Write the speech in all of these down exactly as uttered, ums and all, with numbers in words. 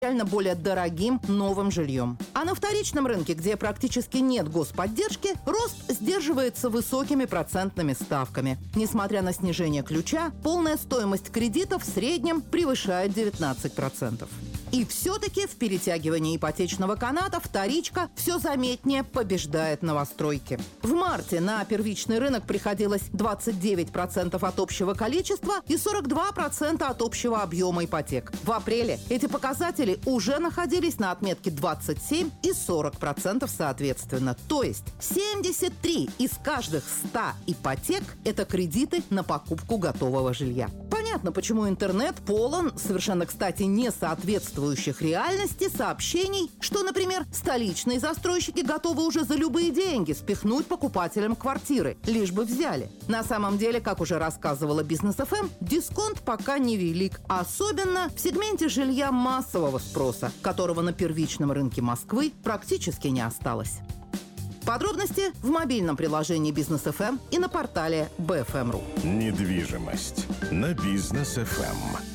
реально более дорогим новым жильем. А на вторичном рынке, где практически нет господдержки, рост сдерживается высокими процентными ставками. Несмотря на снижение ключа, полная стоимость кредита в среднем превышает девятнадцать процентов. И все-таки в перетягивании ипотечного каната вторичка все заметнее побеждает новостройки. В марте на первичный рынок приходилось двадцать девять процентов от общего количества и сорок два процента от общего объема ипотек. В апреле эти показатели уже находились на отметке двадцать семь и сорок процентов соответственно. То есть семьдесят три из каждых ста ипотек – это кредиты на покупку готового жилья. Понятно, почему интернет полон, совершенно, кстати, не соответствующих реальности сообщений, что, например, столичные застройщики готовы уже за любые деньги спихнуть покупателям квартиры, лишь бы взяли. На самом деле, как уже рассказывала Бизнес эф эм, дисконт пока невелик, особенно в сегменте жилья массового спроса, которого на первичном рынке Москвы практически не осталось. Подробности в мобильном приложении Бизнес эф эм и на портале би эф эм точка ру. Недвижимость на Бизнес эф эм.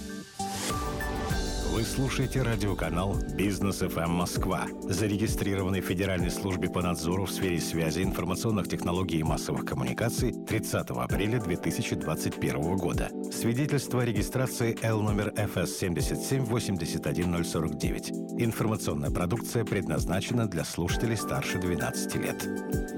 Вы слушаете радиоканал Бизнес эф эм Москва, зарегистрированный в Федеральной службе по надзору в сфере связи, информационных технологий и массовых коммуникаций тридцатого апреля две тысячи двадцать первого года. Свидетельство о регистрации Л номер эф эс семь семь восемь один ноль четыре девять. Информационная продукция предназначена для слушателей старше двенадцати лет.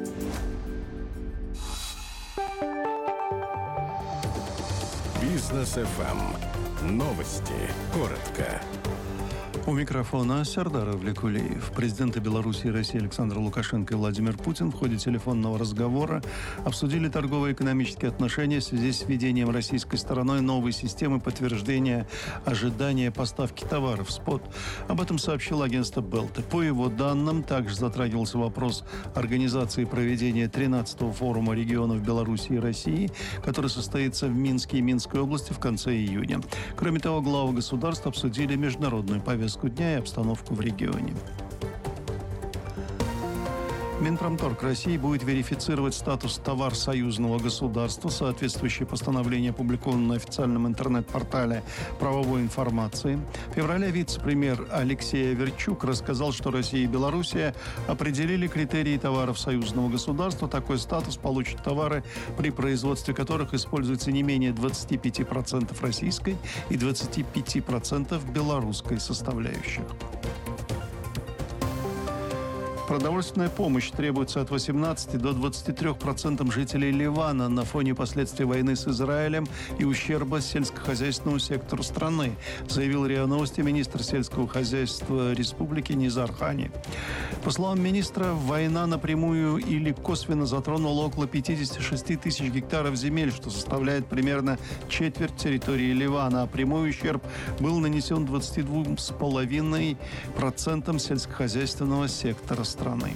Бизнес эф эм. Новости. Коротко. У микрофона Сардар Авлекулеев. Президенты Беларуси и России Александр Лукашенко и Владимир Путин в ходе телефонного разговора обсудили торгово-экономические отношения в связи с введением российской стороной новой системы подтверждения ожидания поставки товаров СПОТ. Об этом сообщило агентство Белта. По его данным, также затрагивался вопрос организации проведения тринадцатого форума регионов Беларуси и России, который состоится в Минске и Минской области в конце июня. Кроме того, главы государств обсудили международную повестку дня и обстановку в регионе. Минпромторг России будет верифицировать статус товар союзного государства. Соответствующее постановление опубликовано на официальном интернет-портале правовой информации. В феврале вице-премьер Алексей Аверчук рассказал, что Россия и Белоруссия определили критерии товаров союзного государства. Такой статус получат товары, при производстве которых используется не менее двадцати пяти процентов российской и двадцати пяти процентов белорусской составляющих. Продовольственная помощь требуется от восемнадцати до двадцати трёх процентов жителей Ливана на фоне последствий войны с Израилем и ущерба сельскохозяйственному сектору страны, заявил РИА Новости министр сельского хозяйства республики Низар Хани. По словам министра, война напрямую или косвенно затронула около пятидесяти шести тысяч гектаров земель, что составляет примерно четверть территории Ливана, а прямой ущерб был нанесен двадцати двум с половиной процентам сельскохозяйственного сектора страны. страны.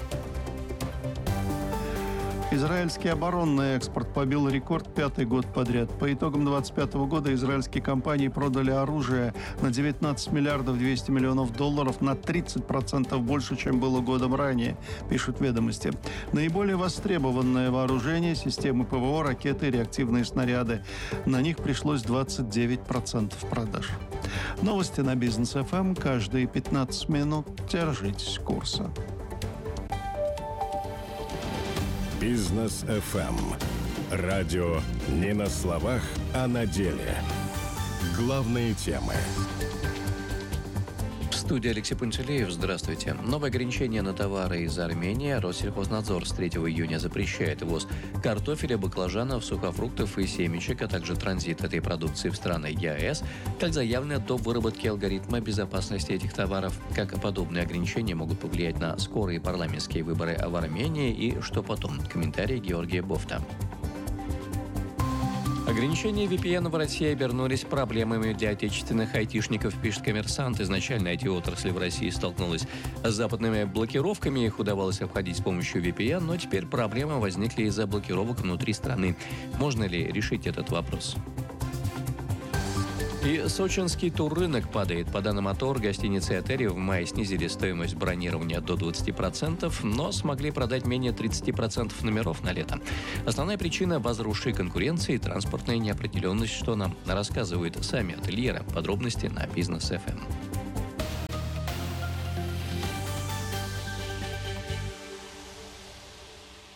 Израильский оборонный экспорт побил рекорд пятый год подряд. По итогам двадцать пятого года израильские компании продали оружие на девятнадцать миллиардов двести миллионов долларов, на тридцать процентов больше, чем было годом ранее, пишут «Ведомости». Наиболее востребованное вооружение – системы ПВО, ракеты, реактивные снаряды. На них пришлось двадцать девять процентов продаж. Новости на Бизнес эф эм каждые пятнадцать минут. Держитесь курса. Бизнес эф эм. Радио не на словах, а на деле. Главные темы. В студии Алексей Пунцелеев. Здравствуйте. Новое ограничение на товары из Армении. Россельхознадзор с третьего июня запрещает ввоз картофеля, баклажанов, сухофруктов и семечек, а также транзит этой продукции в страны ЕАЭС, как заявлено до выработки алгоритма безопасности этих товаров. Как подобные ограничения могут повлиять на скорые парламентские выборы в Армении и что потом? Комментарий Георгия Бофта. Ограничения ви пи эн в России обернулись проблемами для отечественных айтишников, пишет «Коммерсант». Изначально ай ти-отрасль в России столкнулась с западными блокировками, их удавалось обходить с помощью ви пи эн, но теперь проблемы возникли из-за блокировок внутри страны. Можно ли решить этот вопрос? И сочинский туррынок падает. По данным АТОР, гостиницы и отели в мае снизили стоимость бронирования до двадцати процентов, но смогли продать менее тридцати процентов номеров на лето. Основная причина – возросшей конкуренции и транспортная неопределенность, что нам рассказывают сами ательеры. Подробности на Бизнес эф эм.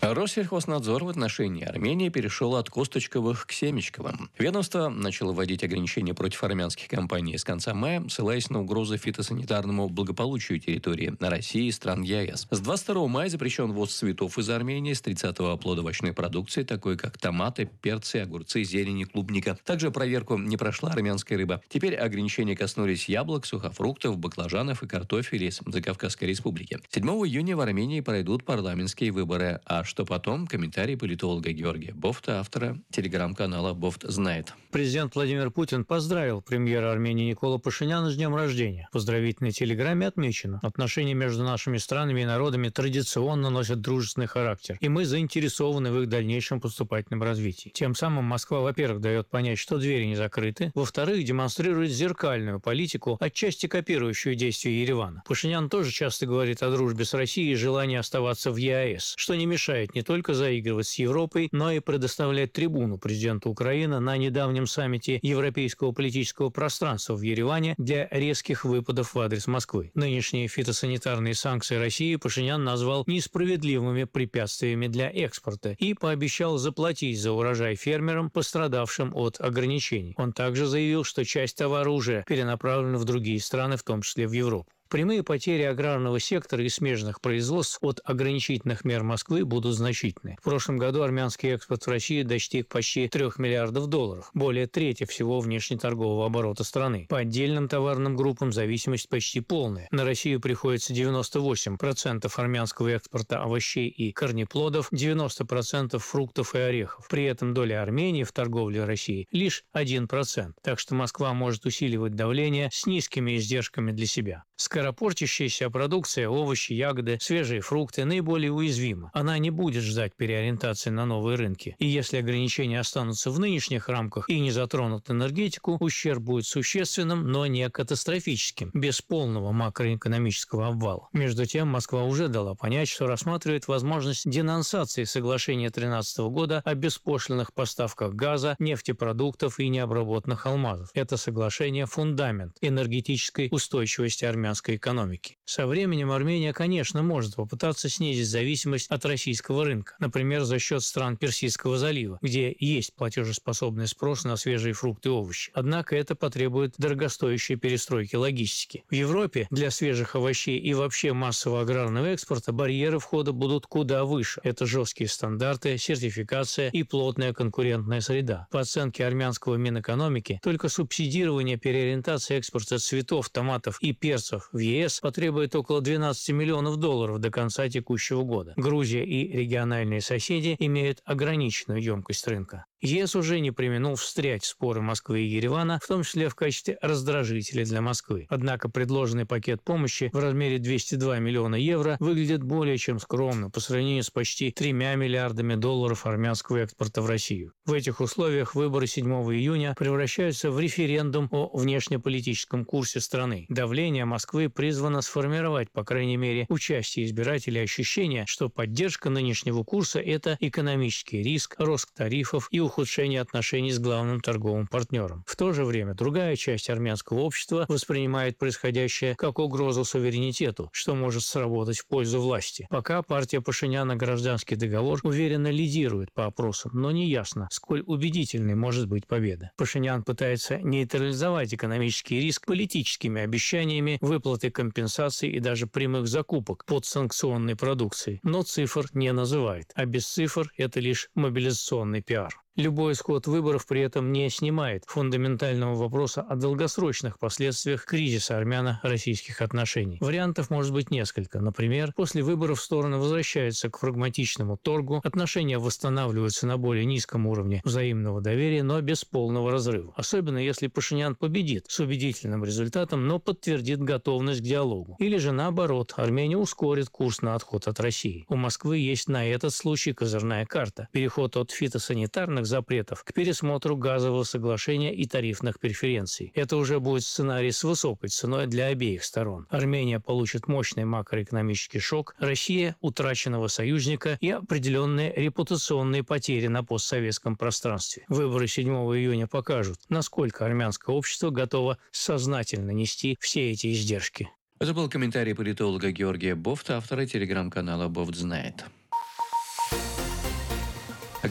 Россельхознадзор в отношении Армении перешел от косточковых к семечковым. Ведомство начало вводить ограничения против армянских компаний с конца мая, ссылаясь на угрозы фитосанитарному благополучию территории России и стран ЕС. С двадцать второго мая запрещен ввоз цветов из Армении, с тридцатого плодовочной продукции, такой как томаты, перцы, огурцы, зелень и клубника. Также проверку не прошла армянская рыба. Теперь ограничения коснулись яблок, сухофруктов, баклажанов и картофеля из Закавказской республики. седьмого июня в Армении пройдут парламентские выборы. А что потом? Комментарий политолога Георгия Бофта, автора телеграм-канала «Бофт знает». Президент Владимир Путин поздравил премьера Армении Никола Пашиняна с днем рождения. В поздравительной телеграмме отмечено: отношения между нашими странами и народами традиционно носят дружественный характер, и мы заинтересованы в их дальнейшем поступательном развитии. Тем самым Москва, во-первых, дает понять, что двери не закрыты, во-вторых, демонстрирует зеркальную политику, отчасти копирующую действия Еревана. Пашинян тоже часто говорит о дружбе с Россией и желании оставаться в ЕАЭС, что не мешает не только заигрывать с Европой, но и предоставлять трибуну президенту Украины на недавнем саммите Европейского политического пространства в Ереване для резких выпадов в адрес Москвы. Нынешние фитосанитарные санкции России Пашинян назвал несправедливыми препятствиями для экспорта и пообещал заплатить за урожай фермерам, пострадавшим от ограничений. Он также заявил, что часть товара уже перенаправлена в другие страны, в том числе в Европу. Прямые потери аграрного сектора и смежных производств от ограничительных мер Москвы будут значительны. В прошлом году армянский экспорт в Россию достиг почти трех миллиардов долларов, более трети всего внешнеторгового оборота страны. По отдельным товарным группам зависимость почти полная. На Россию приходится девяносто восемь процентов армянского экспорта овощей и корнеплодов, девяносто процентов фруктов и орехов. При этом доля Армении в торговле России лишь один процент. Так что Москва может усиливать давление с низкими издержками для себя. Скоропортящаяся продукция, овощи, ягоды, свежие фрукты наиболее уязвима. Она не будет ждать переориентации на новые рынки. И если ограничения останутся в нынешних рамках и не затронут энергетику, ущерб будет существенным, но не катастрофическим, без полного макроэкономического обвала. Между тем, Москва уже дала понять, что рассматривает возможность денонсации соглашения две тысячи тринадцатого года о беспошлинных поставках газа, нефтепродуктов и необработанных алмазов. Это соглашение – фундамент энергетической устойчивости Армении. армянской экономики. Со временем Армения, конечно, может попытаться снизить зависимость от российского рынка, например, за счет стран Персидского залива, где есть платежеспособный спрос на свежие фрукты и овощи. Однако это потребует дорогостоящей перестройки логистики. В Европе для свежих овощей и вообще массового аграрного экспорта барьеры входа будут куда выше. Это жесткие стандарты, сертификация и плотная конкурентная среда. По оценке армянского Минэкономики, только субсидирование переориентации экспорта цветов, томатов и перцев в ЕС потребует около двенадцати миллионов долларов до конца текущего года. Грузия и региональные соседи имеют ограниченную емкость рынка. ЕС уже не преминул встрять в споры Москвы и Еревана, в том числе в качестве раздражителя для Москвы. Однако предложенный пакет помощи в размере двухсот двух миллионов евро выглядит более чем скромно по сравнению с почти тремя миллиардами долларов армянского экспорта в Россию. В этих условиях выборы седьмого июня превращаются в референдум о внешнеполитическом курсе страны. Давление Москвы призвано сформировать, по крайней мере, участие избирателей ощущение, что поддержка нынешнего курса – это экономический риск, рост тарифов и ухудшение отношений с главным торговым партнером. В то же время другая часть армянского общества воспринимает происходящее как угрозу суверенитету, что может сработать в пользу власти. Пока партия Пашиняна «Гражданский договор» уверенно лидирует по опросам, но неясно, сколь убедительной может быть победа. Пашинян пытается нейтрализовать экономический риск политическими обещаниями выплаты компенсаций и даже прямых закупок подсанкционной продукции, но цифр не называет, а без цифр это лишь мобилизационный пиар. Любой исход выборов при этом не снимает фундаментального вопроса о долгосрочных последствиях кризиса армяно-российских отношений. Вариантов может быть несколько. Например, после выборов стороны возвращаются к прагматичному торгу, отношения восстанавливаются на более низком уровне взаимного доверия, но без полного разрыва. Особенно если Пашинян победит с убедительным результатом, но подтвердит готовность к диалогу. Или же наоборот, Армения ускорит курс на отход от России. У Москвы есть на этот случай козырная карта – переход от фитосанитарных запретов к пересмотру газового соглашения и тарифных преференций. Это уже будет сценарий с высокой ценой для обеих сторон. Армения получит мощный макроэкономический шок, Россия – утраченного союзника и определенные репутационные потери на постсоветском пространстве. Выборы седьмого июня покажут, насколько армянское общество готово сознательно нести все эти издержки. Это был комментарий политолога Георгия Бофта, автора телеграм-канала «Бофт знает».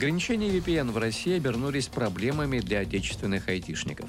Ограничения ви пи эн в России обернулись проблемами для отечественных айтишников.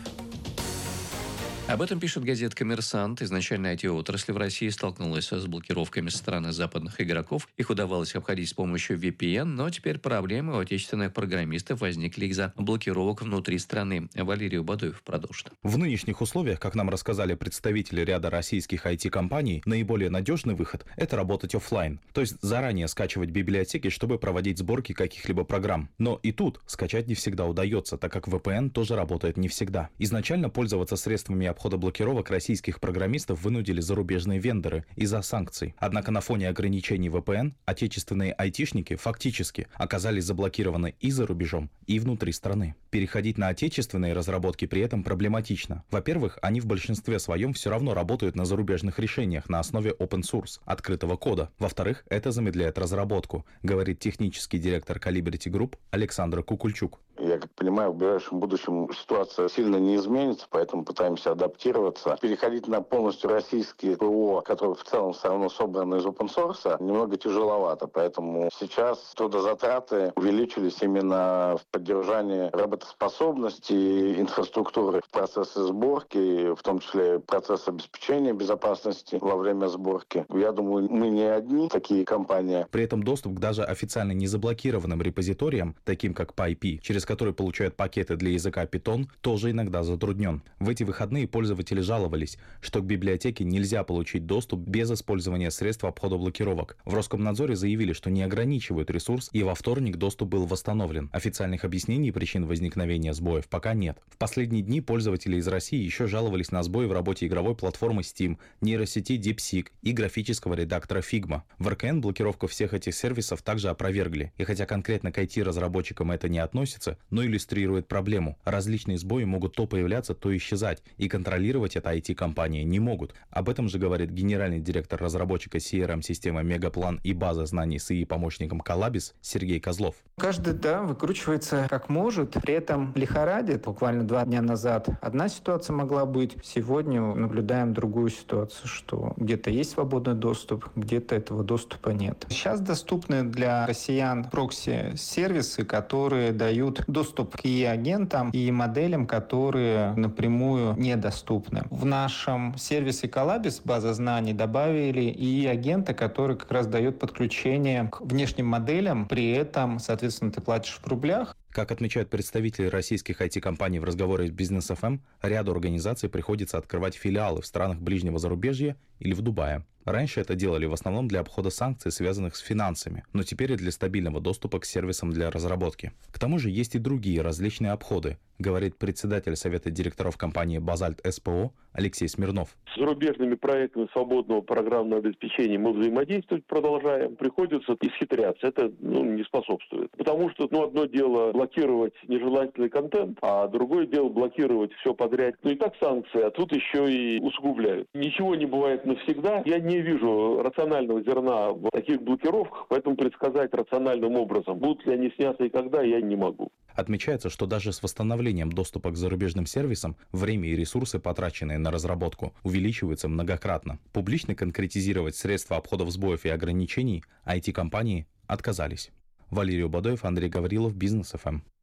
Об этом пишет газета «Коммерсант». Изначально ай ти-отрасль в России столкнулась с блокировками со стороны западных игроков. Их удавалось обходить с помощью ви пи эн, но теперь проблемы у отечественных программистов возникли из-за блокировок внутри страны. Валерий Бадоев продолжит. В нынешних условиях, как нам рассказали представители ряда российских ай ти-компаний, наиболее надежный выход – это работать офлайн. То есть заранее скачивать библиотеки, чтобы проводить сборки каких-либо программ. Но и тут скачать не всегда удается, так как ви пи эн тоже работает не всегда. Изначально пользоваться средствами обхода блокировок российских программистов вынудили зарубежные вендоры из-за санкций. Однако на фоне ограничений ви пи эн отечественные айтишники фактически оказались заблокированы и за рубежом, и внутри страны. Переходить на отечественные разработки при этом проблематично. Во-первых, они в большинстве своем все равно работают на зарубежных решениях на основе open source, открытого кода. Во-вторых, это замедляет разработку, говорит технический директор Calibrity Group Александр Кукульчук. Я как понимаю, в ближайшем будущем ситуация сильно не изменится, поэтому пытаемся адаптироваться. Переходить на полностью российские ПО, которые в целом все равно собраны из open source, немного тяжеловато. Поэтому сейчас трудозатраты увеличились именно в поддержании работоспособности инфраструктуры в процессе сборки, в том числе процесс обеспечения безопасности во время сборки. Я думаю, мы не одни такие компании. При этом доступ к даже официально не заблокированным репозиториям, таким как PyPy, через которые получают пакеты для языка Python, тоже иногда затруднен. В эти выходные пользователи жаловались, что к библиотеке нельзя получить доступ без использования средств обхода блокировок. В Роскомнадзоре заявили, что не ограничивают ресурс, и во вторник доступ был восстановлен. Официальных объяснений причин возникновения сбоев пока нет. В последние дни пользователи из России еще жаловались на сбои в работе игровой платформы Steam, нейросети DeepSeek и графического редактора Figma. В эр ка эн блокировку всех этих сервисов также опровергли. И хотя конкретно к ай ти-разработчикам это не относится, но иллюстрирует проблему. Различные сбои могут то появляться, то исчезать, и контролировать это ай ти-компании не могут. Об этом же говорит генеральный директор разработчика си ар эм-системы Мегаплан и базы знаний с ай и-помощником Коллабис Сергей Козлов. Каждый, да, выкручивается как может, при этом лихорадит. Буквально два дня назад одна ситуация могла быть, сегодня наблюдаем другую ситуацию, что где-то есть свободный доступ, где-то этого доступа нет. Сейчас доступны для россиян прокси-сервисы, которые дают доступ к и и-агентам и моделям, которые напрямую недоступны. В нашем сервисе Коллабис, база знаний, добавили и и-агента, который как раз дает подключение к внешним моделям, при этом, соответственно, ты платишь в рублях. Как отмечают представители российских ай ти-компаний в разговоре с Бизнес эф эм, ряду организаций приходится открывать филиалы в странах ближнего зарубежья или в Дубае. Раньше это делали в основном для обхода санкций, связанных с финансами, но теперь и для стабильного доступа к сервисам для разработки. К тому же есть и другие различные обходы, говорит председатель Совета директоров компании «Базальт эс пэ о» Алексей Смирнов. С зарубежными проектами свободного программного обеспечения мы взаимодействовать продолжаем. Приходится исхитряться. Это ну, не способствует. Потому что ну, одно дело блокировать нежелательный контент, а другое дело блокировать все подряд. Ну и так санкции, а тут еще и усугубляют. Ничего не бывает навсегда. Я не вижу рационального зерна в таких блокировках, поэтому предсказать рациональным образом, будут ли они сняты и когда, я не могу. Отмечается, что даже с восстановлением доступа к зарубежным сервисам время и ресурсы, потраченные на разработку, увеличиваются многократно. Публично конкретизировать средства обходов сбоев и ограничений ай ти-компании отказались. Валерий Бадоев, Андрей Гаврилов, Бизнес эф эм.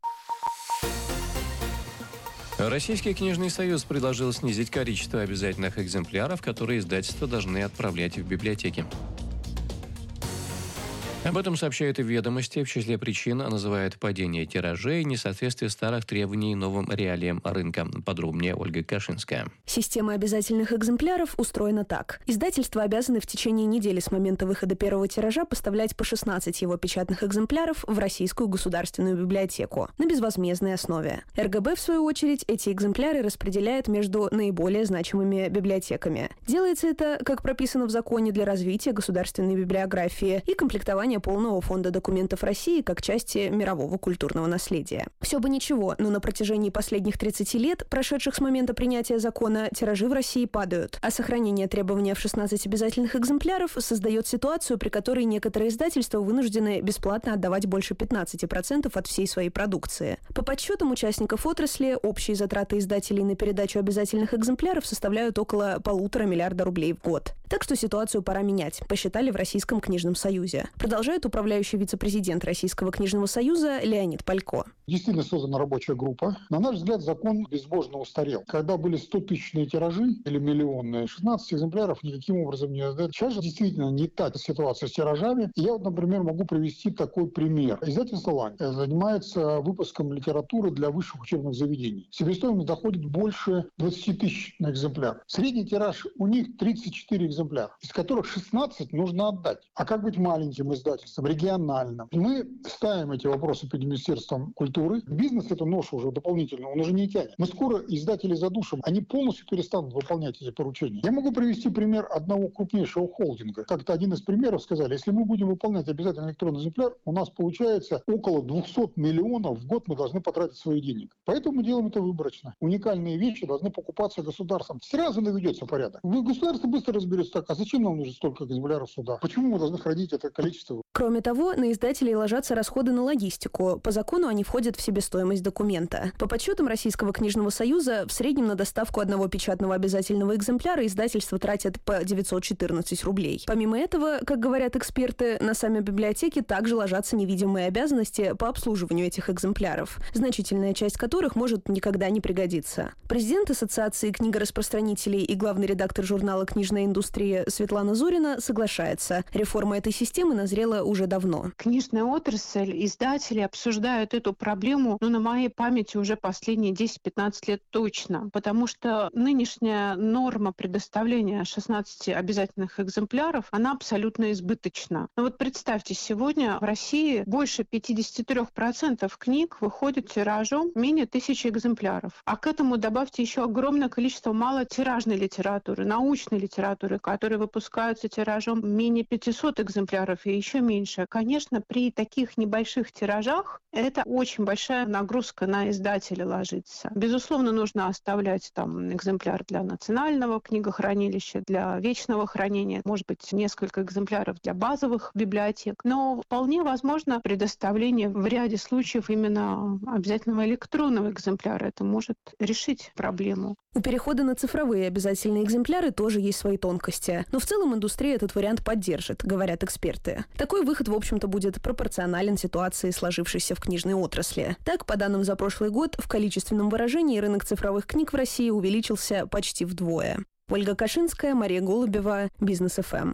Российский книжный союз предложил снизить количество обязательных экземпляров, которые издательства должны отправлять в библиотеки. Об этом сообщают и «Ведомости». В числе причин называют падение тиражей, несоответствие старых требований новым реалиям рынка. Подробнее Ольга Кашинская. Система обязательных экземпляров устроена так. Издательства обязаны в течение недели с момента выхода первого тиража поставлять по шестнадцать его печатных экземпляров в Российскую государственную библиотеку на безвозмездной основе. эр гэ бэ, в свою очередь, эти экземпляры распределяет между наиболее значимыми библиотеками. Делается это, как прописано в законе, для развития государственной библиографии и комплектования полного фонда документов России как части мирового культурного наследия. Все бы ничего, но на протяжении последних тридцати лет, прошедших с момента принятия закона, тиражи в России падают, а сохранение требования в шестнадцать обязательных экземпляров создает ситуацию, при которой некоторые издательства вынуждены бесплатно отдавать больше пятнадцати процентов от всей своей продукции. По подсчетам участников отрасли, общие затраты издателей на передачу обязательных экземпляров составляют около полутора миллиарда рублей в год. Так что ситуацию пора менять, посчитали в Российском книжном союзе. Продолжение продолжает управляющий вице-президент Российского книжного союза Леонид Палько. Действительно создана рабочая группа. На наш взгляд, закон безбожно устарел. Когда были стотысячные тиражи или миллионные, шестнадцать экземпляров никаким образом не отдают. Сейчас же действительно не та ситуация с тиражами. Я вот, например, могу привести такой пример. Издательство «Лань» занимается выпуском литературы для высших учебных заведений. Себестоимость доходит больше двадцати тысяч на экземпляр. Средний тираж у них тридцать четыре экземпляра, из которых шестнадцать нужно отдать. А как быть маленьким издательством, региональным? Мы ставим эти вопросы перед Министерством культуры. Бизнес эту ношу уже дополнительно, он уже не тянет. Мы скоро издатели задушим, они полностью перестанут выполнять эти поручения. Я могу привести пример одного крупнейшего холдинга. Как-то один из примеров сказали, если мы будем выполнять обязательно электронный экземпляр, у нас получается около двухсот миллионов в год мы должны потратить свои денег. Поэтому мы делаем это выборочно. Уникальные вещи должны покупаться государством. Сразу наведется порядок. Государство быстро разберется так, а зачем нам нужно столько экземпляров суда? Почему мы должны хранить это количество? Кроме того, на издателей ложатся расходы на логистику. По закону они входят в себестоимость документа. По подсчетам Российского книжного союза, в среднем на доставку одного печатного обязательного экземпляра издательства тратят по девятьсот четырнадцать рублей. Помимо этого, как говорят эксперты, на сами библиотеки также ложатся невидимые обязанности по обслуживанию этих экземпляров, значительная часть которых может никогда не пригодиться. Президент Ассоциации книгораспространителей и главный редактор журнала «Книжная индустрия» Светлана Зорина соглашается. Реформа этой системы назрела уже давно. Книжная отрасль, издатели обсуждают эту проблему, ну, на моей памяти уже последние десять-пятнадцать лет точно, потому что нынешняя норма предоставления шестнадцати обязательных экземпляров, она абсолютно избыточна. Но вот представьте, сегодня в России больше пятьдесят три процента книг выходит тиражом менее тысячи экземпляров. А к этому добавьте еще огромное количество малотиражной литературы, научной литературы, которые выпускаются тиражом менее пятисот экземпляров и еще меньше. Конечно, при таких небольших тиражах это очень большая нагрузка на издателя ложится. Безусловно, нужно оставлять там экземпляр для национального книгохранилища, для вечного хранения, может быть, несколько экземпляров для базовых библиотек. Но вполне возможно предоставление в ряде случаев именно обязательного электронного экземпляра. Это может решить проблему. У перехода на цифровые обязательные экземпляры тоже есть свои тонкости. Но в целом индустрия этот вариант поддержит, говорят эксперты. Такой выход, в общем-то, будет пропорционален ситуации, сложившейся в книжной отрасли. Так, по данным за прошлый год, в количественном выражении рынок цифровых книг в России увеличился почти вдвое. Ольга Кашинская, Мария Голубева, Бизнес эф эм.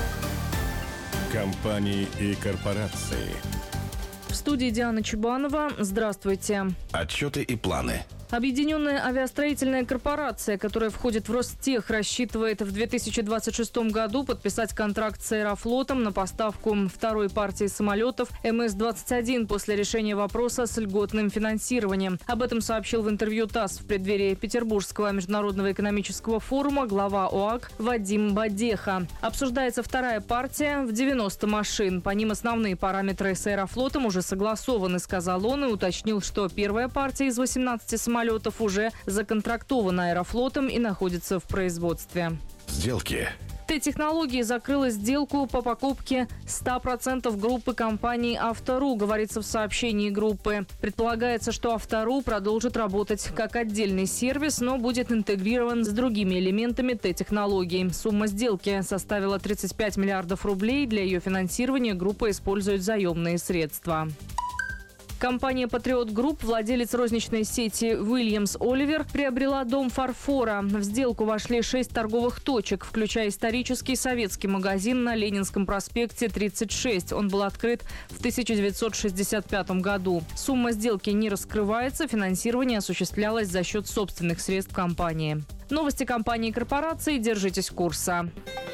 Компании и корпорации. В студии Диана Чебанова. Здравствуйте. Отчеты и планы. Объединенная авиастроительная корпорация, которая входит в Ростех, рассчитывает в две тысячи двадцать шестом году подписать контракт с Аэрофлотом на поставку второй партии самолетов эм эс двадцать один после решения вопроса с льготным финансированием. Об этом сообщил в интервью ТАСС в преддверии Петербургского международного экономического форума глава ОАК Вадим Бадеха. Обсуждается вторая партия в девяносто машин. По ним основные параметры с Аэрофлотом уже согласованы, сказал он, и уточнил, что первая партия из восемнадцати самолетов Самолетов уже законтрактована Аэрофлотом и находится в производстве. Сделки. Т-технологии закрыла сделку по покупке ста процентов группы компании «Автору», говорится в сообщении группы. Предполагается, что «Автору» продолжит работать как отдельный сервис, но будет интегрирован с другими элементами Т-технологий. Сумма сделки составила тридцать пять миллиардов рублей. Для ее финансирования группа использует заемные средства. Компания «Патриот Групп», владелец розничной сети «Уильямс Оливер», приобрела дом фарфора. В сделку вошли шесть торговых точек, включая исторический советский магазин на Ленинском проспекте тридцать шесть. Он был открыт в тысяча девятьсот шестьдесят пятом году. Сумма сделки не раскрывается, финансирование осуществлялось за счет собственных средств компании. Новости компании и корпорации. Держитесь курса.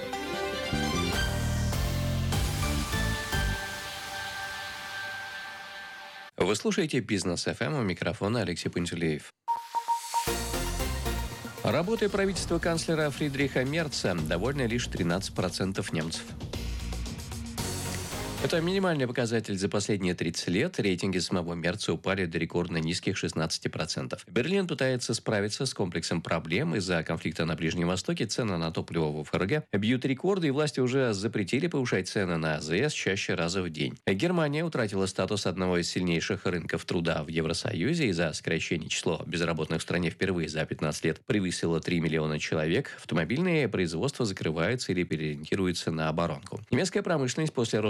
Вы слушаете «Бизнес эф эм», у микрофона Алексей Пантелеев. Работой правительства канцлера Фридриха Мерца довольны лишь тринадцать процентов немцев. Это минимальный показатель за последние тридцать лет. Рейтинги самого Мерца упали до рекордно низких шестнадцати процентов. Берлин пытается справиться с комплексом проблем. Из-за конфликта на Ближнем Востоке цены на топливо в эф эр гэ бьют рекорды, и власти уже запретили повышать цены на а зэ эс чаще раза в день. Германия утратила статус одного из сильнейших рынков труда в Евросоюзе из-за сокращения числа безработных в стране впервые за пятнадцать лет превысило три миллиона человек. Автомобильное производство закрывается или переориентируется на оборонку. Немецкая промышленность после роста цен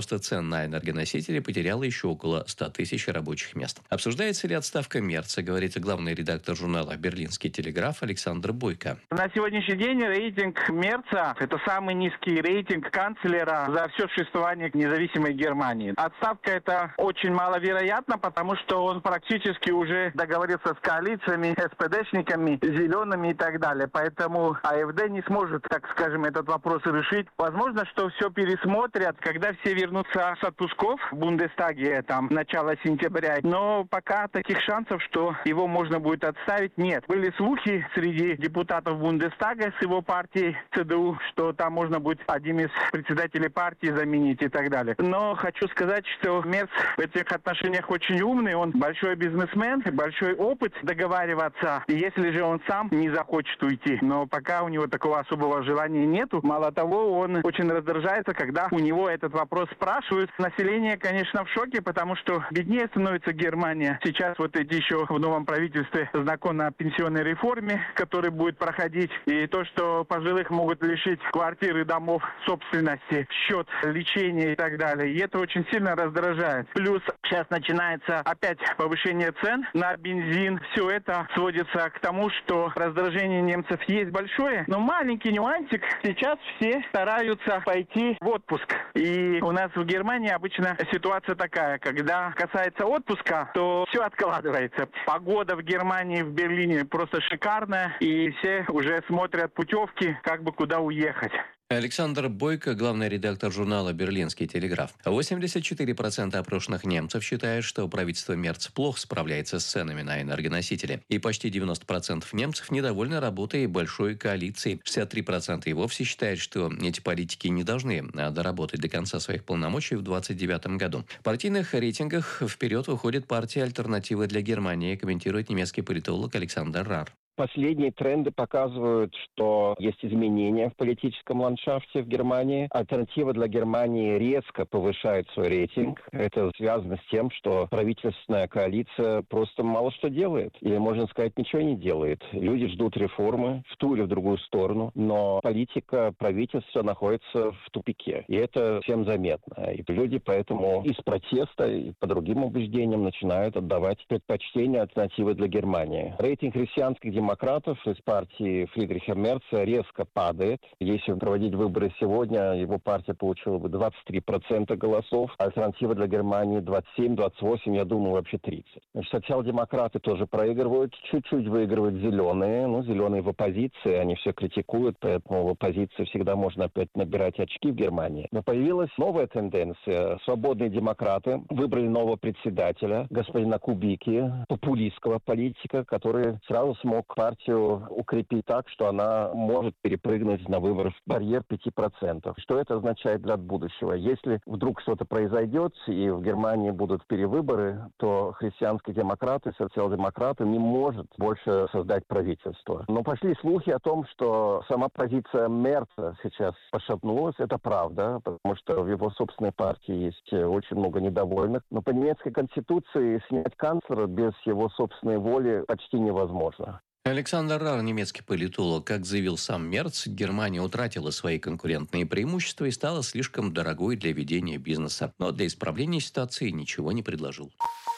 цен на энергоносители потеряла еще около ста тысяч рабочих мест. Обсуждается ли отставка Мерца, говорит главный редактор журнала «Берлинский телеграф» Александр Бойко. На сегодняшний день рейтинг Мерца – это самый низкий рейтинг канцлера за все существование независимой Германии. Отставка – это очень маловероятно, потому что он практически уже договорился с коалициями, СПДшниками, зелеными и так далее. Поэтому АфД не сможет, так скажем, этот вопрос решить. Возможно, что все пересмотрят, когда все вернутся с отпусков в Бундестаге, там, начало сентября. Но пока таких шансов, что его можно будет отставить, нет. Были слухи среди депутатов Бундестага с его партией ЦДУ, что там можно будет одним из председателей партии заменить и так далее. Но хочу сказать, что Мерц в этих отношениях очень умный, он большой бизнесмен, большой опыт договариваться, если же он сам не захочет уйти. Но пока у него такого особого желания нету. Мало того, он очень раздражается, когда у него этот вопрос спрашивают. Население, конечно, в шоке, потому что беднее становится Германия. Сейчас вот эти еще в новом правительстве закон о пенсионной реформе, который будет проходить, и то, что пожилых могут лишить квартир и домов собственности, счет лечения и так далее. И это очень сильно раздражает. Плюс сейчас начинается опять повышение цен на бензин. Все это сводится к тому, что раздражение немцев есть большое, но маленький нюансик. Сейчас все стараются пойти в отпуск. И у нас в Германии обычно ситуация такая, когда касается отпуска, то все откладывается. Погода в Германии, в Берлине просто шикарная, и все уже смотрят путевки, как бы куда уехать. Александр Бойко, главный редактор журнала «Берлинский телеграф». восемьдесят четыре процента опрошенных немцев считают, что правительство Мерц плохо справляется с ценами на энергоносители. И почти девяносто процентов немцев недовольны работой большой коалиции. шестьдесят три процента и вовсе считают, что эти политики не должны доработать до конца своих полномочий в двадцать девятом году. В партийных рейтингах вперед выходит партия «Альтернатива для Германии», комментирует немецкий политолог Александр Рар. Последние тренды показывают, что есть изменения в политическом ландшафте в Германии. Альтернатива для Германии резко повышает свой рейтинг. Это связано с тем, что правительственная коалиция просто мало что делает. Или, можно сказать, ничего не делает. Люди ждут реформы в ту или в другую сторону, но политика правительства находится в тупике. И это всем заметно. И люди поэтому из протеста и по другим убеждениям начинают отдавать предпочтение альтернативы для Германии. Рейтинг христианских демократов демократов из партии Фридриха Мерца резко падает. Если проводить выборы сегодня, его партия получила бы двадцать три процента голосов, альтернатива для Германии двадцать семь - двадцать восемь, я думаю, вообще тридцать. Значит, социал-демократы тоже проигрывают, чуть-чуть выигрывают зеленые. Ну, зеленые в оппозиции, они все критикуют, поэтому в оппозиции всегда можно опять набирать очки в Германии. Но появилась новая тенденция. Свободные демократы выбрали нового председателя, господина Кубики, популистского политика, который сразу смог партию укрепить так, что она может перепрыгнуть на выборы в барьер пяти процентов. Что это означает для будущего? Если вдруг что-то произойдет и в Германии будут перевыборы, то христианские демократы, социал-демократы не может больше создать правительство. Но пошли слухи о том, что сама позиция Мерца сейчас пошатнулась. Это правда, потому что в его собственной партии есть очень много недовольных. Но по немецкой конституции снять канцлера без его собственной воли почти невозможно. Александр Рар, немецкий политолог. Как заявил сам Мерц, Германия утратила свои конкурентные преимущества и стала слишком дорогой для ведения бизнеса. Но для исправления ситуации ничего не предложил.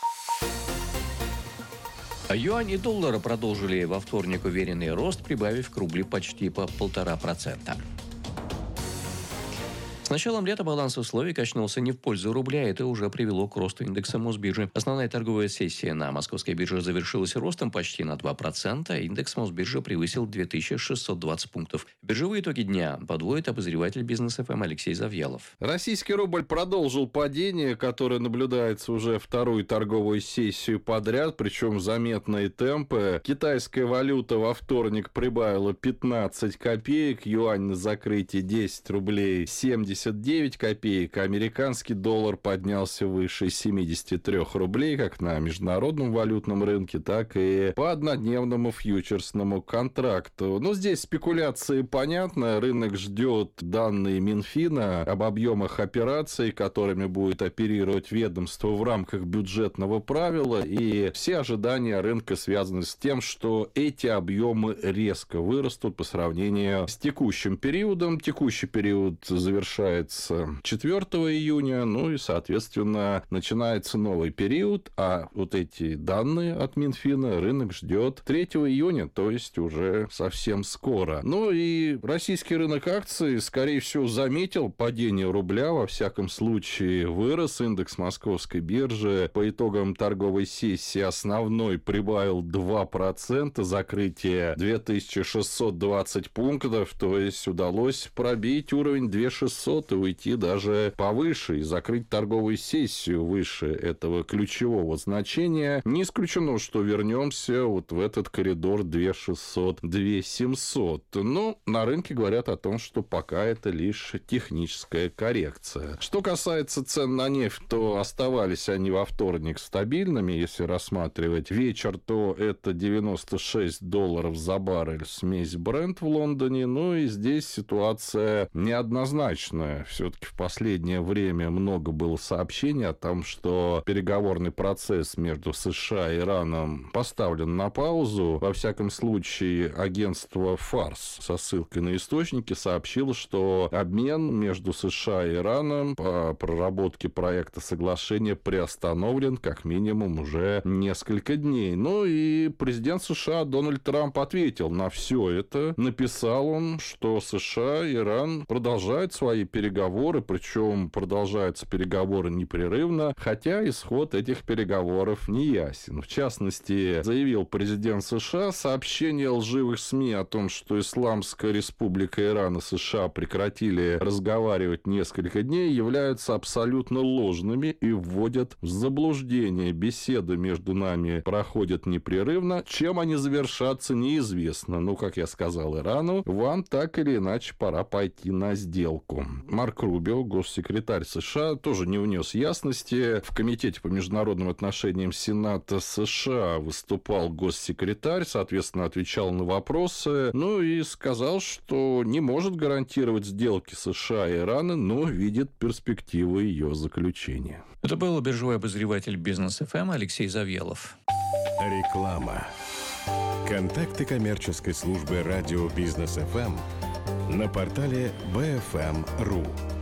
Юань и доллар продолжили во вторник уверенный рост, прибавив к рублю почти по полтора процента. С началом лета баланс условий качнулся не в пользу рубля, это уже привело к росту индекса Мосбиржи. Основная торговая сессия на московской бирже завершилась ростом почти на два процента. Индекс Мосбиржи превысил две тысячи шестьсот двадцать пунктов. Биржевые итоги дня подводит обозреватель Бизнес эф эм Алексей Завьялов. Российский рубль продолжил падение, которое наблюдается уже вторую торговую сессию подряд, причем заметные темпы. Китайская валюта во вторник прибавила пятнадцать копеек, юань на закрытие десять рублей семьдесят девять копеек, а американский доллар поднялся выше семидесяти трёх рублей, как на международном валютном рынке, так и по однодневному фьючерсному контракту. Но здесь спекуляции понятны, рынок ждет данные Минфина об объемах операций, которыми будет оперировать ведомство в рамках бюджетного правила, и все ожидания рынка связаны с тем, что эти объемы резко вырастут по сравнению с текущим периодом. Текущий период завершает запускается четвёртого июня, ну и, соответственно, начинается новый период, а вот эти данные от Минфина рынок ждет третьего июня, то есть уже совсем скоро. Ну и российский рынок акций, скорее всего, заметил падение рубля, во всяком случае вырос. Индекс московской биржи по итогам торговой сессии основной прибавил два процента, закрытие две тысячи шестьсот двадцать пунктов, то есть удалось пробить уровень две тысячи шестьсот и уйти даже повыше и закрыть торговую сессию выше этого ключевого значения. Не исключено, что вернемся вот в этот коридор две тысячи шестьсот - две тысячи семьсот. Но на рынке говорят о том, что пока это лишь техническая коррекция. Что касается цен на нефть, то оставались они во вторник стабильными. Если рассматривать вечер, то это девяносто шесть долларов за баррель смесь Brent в Лондоне. Ну и здесь ситуация неоднозначная. Все-таки в последнее время много было сообщений о том, что переговорный процесс между США и Ираном поставлен на паузу. Во всяком случае, агентство Фарс со ссылкой на источники сообщило, что обмен между США и Ираном по проработке проекта соглашения приостановлен как минимум уже несколько дней. Ну и президент США Дональд Трамп ответил на все это. Написал он, что США и Иран продолжают свои переговоры, причем продолжаются переговоры непрерывно, хотя исход этих переговоров не ясен. В частности, заявил президент США, сообщения лживых СМИ о том, что Исламская Республика Иран и США прекратили разговаривать несколько дней, являются абсолютно ложными и вводят в заблуждение. Беседы между нами проходят непрерывно. Чем они завершатся, неизвестно. Но, как я сказал Ирану, вам так или иначе пора пойти на сделку. Марк Рубио, госсекретарь США, тоже не внес ясности. В Комитете по международным отношениям Сената США выступал госсекретарь, соответственно, отвечал на вопросы, ну и сказал, что не может гарантировать сделки США и Ирана, но видит перспективы ее заключения. Это был биржевой обозреватель Бизнес эф эм Алексей Завьялов. Реклама. Контакты коммерческой службы радио Бизнес эф эм на портале би эф эм точка ру.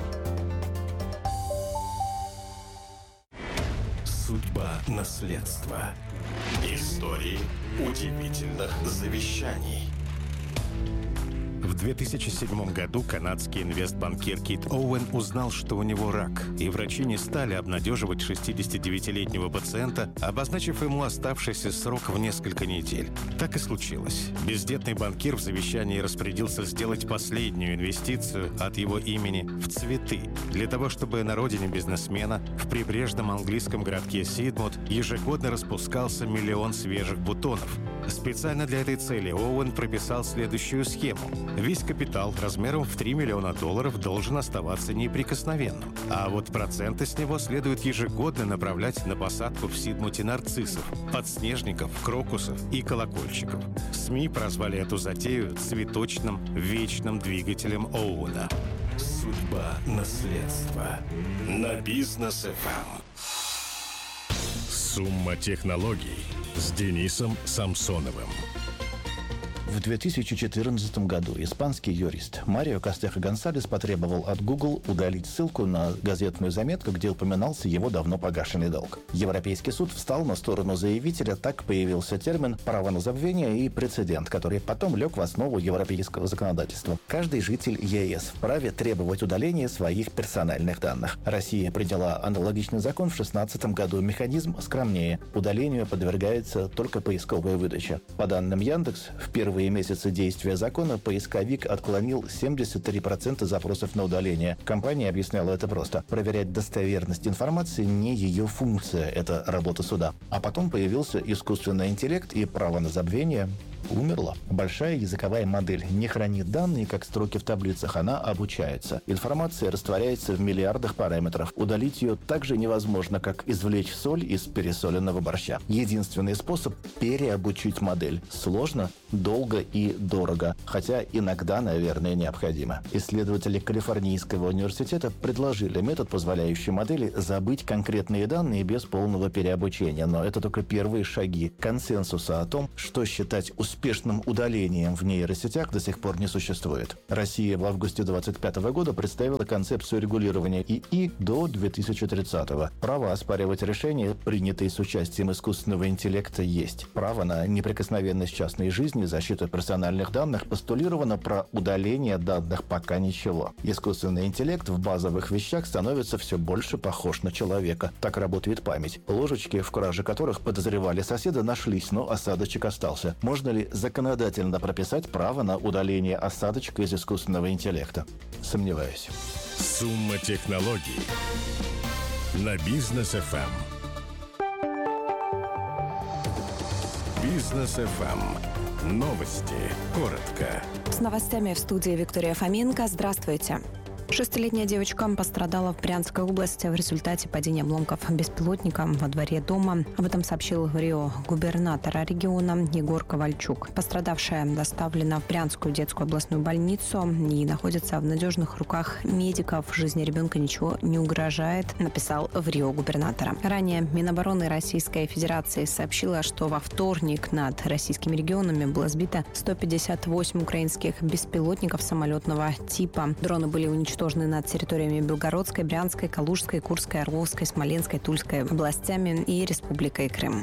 Судьба наследства. Истории удивительных завещаний. В две тысячи седьмом году канадский инвестбанкир Кит Оуэн узнал, что у него рак, и врачи не стали обнадеживать шестидесятидевятилетнего пациента, обозначив ему оставшийся срок в несколько недель. Так и случилось. Бездетный банкир в завещании распорядился сделать последнюю инвестицию от его имени в цветы, для того, чтобы на родине бизнесмена в прибрежном английском городке Сидмут ежегодно распускался миллион свежих бутонов. Специально для этой цели Оуэн прописал следующую схему. Весь капитал размером в три миллиона долларов должен оставаться неприкосновенным, а вот проценты с него следует ежегодно направлять на посадку в Сидмуте нарциссов, подснежников, крокусов и колокольчиков. СМИ прозвали эту затею цветочным вечным двигателем Оуэна. Судьба наследства на Бизнес эф эм. Сумма технологий с Денисом Самсоновым. В две тысячи четырнадцатом году испанский юрист Марио Кастехо Гонсалес потребовал от Google удалить ссылку на газетную заметку, где упоминался его давно погашенный долг. Европейский суд встал на сторону заявителя, так появился термин «право на забвение» и прецедент, который потом лег в основу европейского законодательства. Каждый житель ЕС вправе требовать удаления своих персональных данных. Россия приняла аналогичный закон в две тысячи шестнадцатом году. Механизм скромнее. Удалению подвергается только поисковая выдача. По данным Яндекс, в первые первые месяцы действия закона поисковик отклонил семьдесят три процента запросов на удаление. Компания объясняла это просто. Проверять достоверность информации не ее функция, это работа суда. А потом появился искусственный интеллект, и право на забвение умерла. Большая языковая модель не хранит данные, как строки в таблицах, она обучается. Информация растворяется в миллиардах параметров. Удалить ее так же невозможно, как извлечь соль из пересоленного борща. Единственный способ – переобучить модель. Сложно, долго долго и дорого, хотя иногда, наверное, необходимо. Исследователи Калифорнийского университета предложили метод, позволяющий модели забыть конкретные данные без полного переобучения. Но это только первые шаги консенсуса о том, что считать успешным удалением в нейросетях, до сих пор не существует. Россия в августе две тысячи двадцать пятого года представила концепцию регулирования ИИ до две тысячи тридцатого. Право оспаривать решения, принятые с участием искусственного интеллекта, есть. Право на неприкосновенность частной жизни, защиту персональных данных постулировано, про удаление данных пока ничего. Искусственный интеллект в базовых вещах становится все больше похож на человека. Так работает память. Ложечки, в краже которых подозревали соседа, нашлись, но осадочек остался. Можно ли законодательно прописать право на удаление осадочка из искусственного интеллекта? Сомневаюсь. Сумма технологий на Бизнес эф эм. Бизнес эф эм. Новости. Коротко. С новостями в студии Виктория Фоменко. Здравствуйте. Шестилетняя девочка пострадала в Брянской области в результате падения обломков беспилотника во дворе дома. Об этом сообщил в РИО губернатора региона Егор Ковальчук. Пострадавшая доставлена в Брянскую детскую областную больницу и находится в надежных руках медиков. Жизни ребенка ничего не угрожает, написал в РИО губернатора. Ранее Минобороны Российской Федерации сообщила, что во вторник над российскими регионами было сбито сто пятьдесят восемь украинских беспилотников самолетного типа. Дроны были уничтожены над территориями Белгородской, Брянской, Калужской, Курской, Орловской, Смоленской, Тульской областями и Республикой Крым.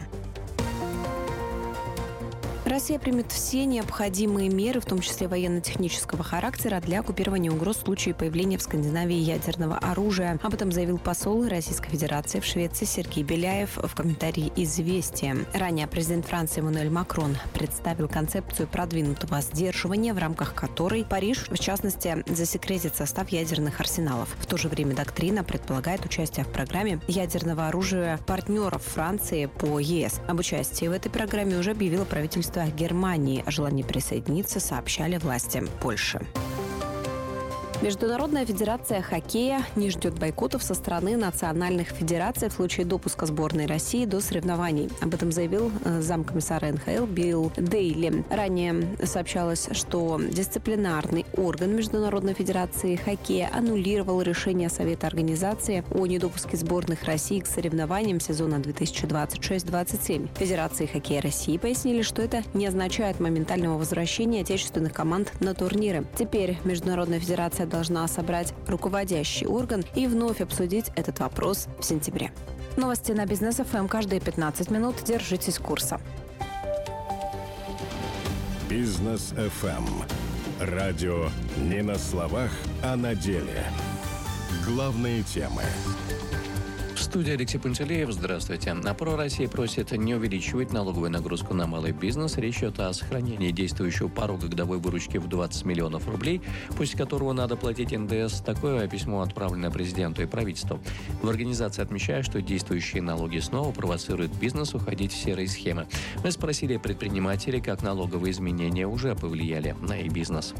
Россия примет все необходимые меры, в том числе военно-технического характера, для оккупирования угроз в случае появления в Скандинавии ядерного оружия. Об этом заявил посол Российской Федерации в Швеции Сергей Беляев в комментарии «Известия». Ранее президент Франции Эммануэль Макрон представил концепцию продвинутого сдерживания, в рамках которой Париж, в частности, засекретит состав ядерных арсеналов. В то же время доктрина предполагает участие в программе ядерного оружия партнеров Франции по ЕС. Об участии в этой программе уже объявило правительство Германии. О желании присоединиться сообщали власти Польши. Международная федерация хоккея не ждет бойкотов со стороны национальных федераций в случае допуска сборной России до соревнований. Об этом заявил замкомиссара эн ха эл Билл Дейли. Ранее сообщалось, что дисциплинарный орган Международной федерации хоккея аннулировал решение Совета организации о недопуске сборных России к соревнованиям сезона две тысячи двадцать шесть двадцать семь. Федерации хоккея России пояснили, что это не означает моментального возвращения отечественных команд на турниры. Теперь Международная федерация должна собрать руководящий орган и вновь обсудить этот вопрос в сентябре. Новости на Бизнес эф эм каждые пятнадцать минут. Держитесь курса. Бизнес эф эм. Радио не на словах, а на деле. Главные темы. В студии Алексей Пантелеев. Здравствуйте. Опора России просит не увеличивать налоговую нагрузку на малый бизнес. Речь идет о сохранении действующего порога годовой выручки в двадцать миллионов рублей, после которого надо платить эн дэ эс. Такое письмо отправлено президенту и правительству. В организации отмечают, что действующие налоги снова провоцируют бизнес уходить в серые схемы. Мы спросили предпринимателей, как налоговые изменения уже повлияли на их бизнес.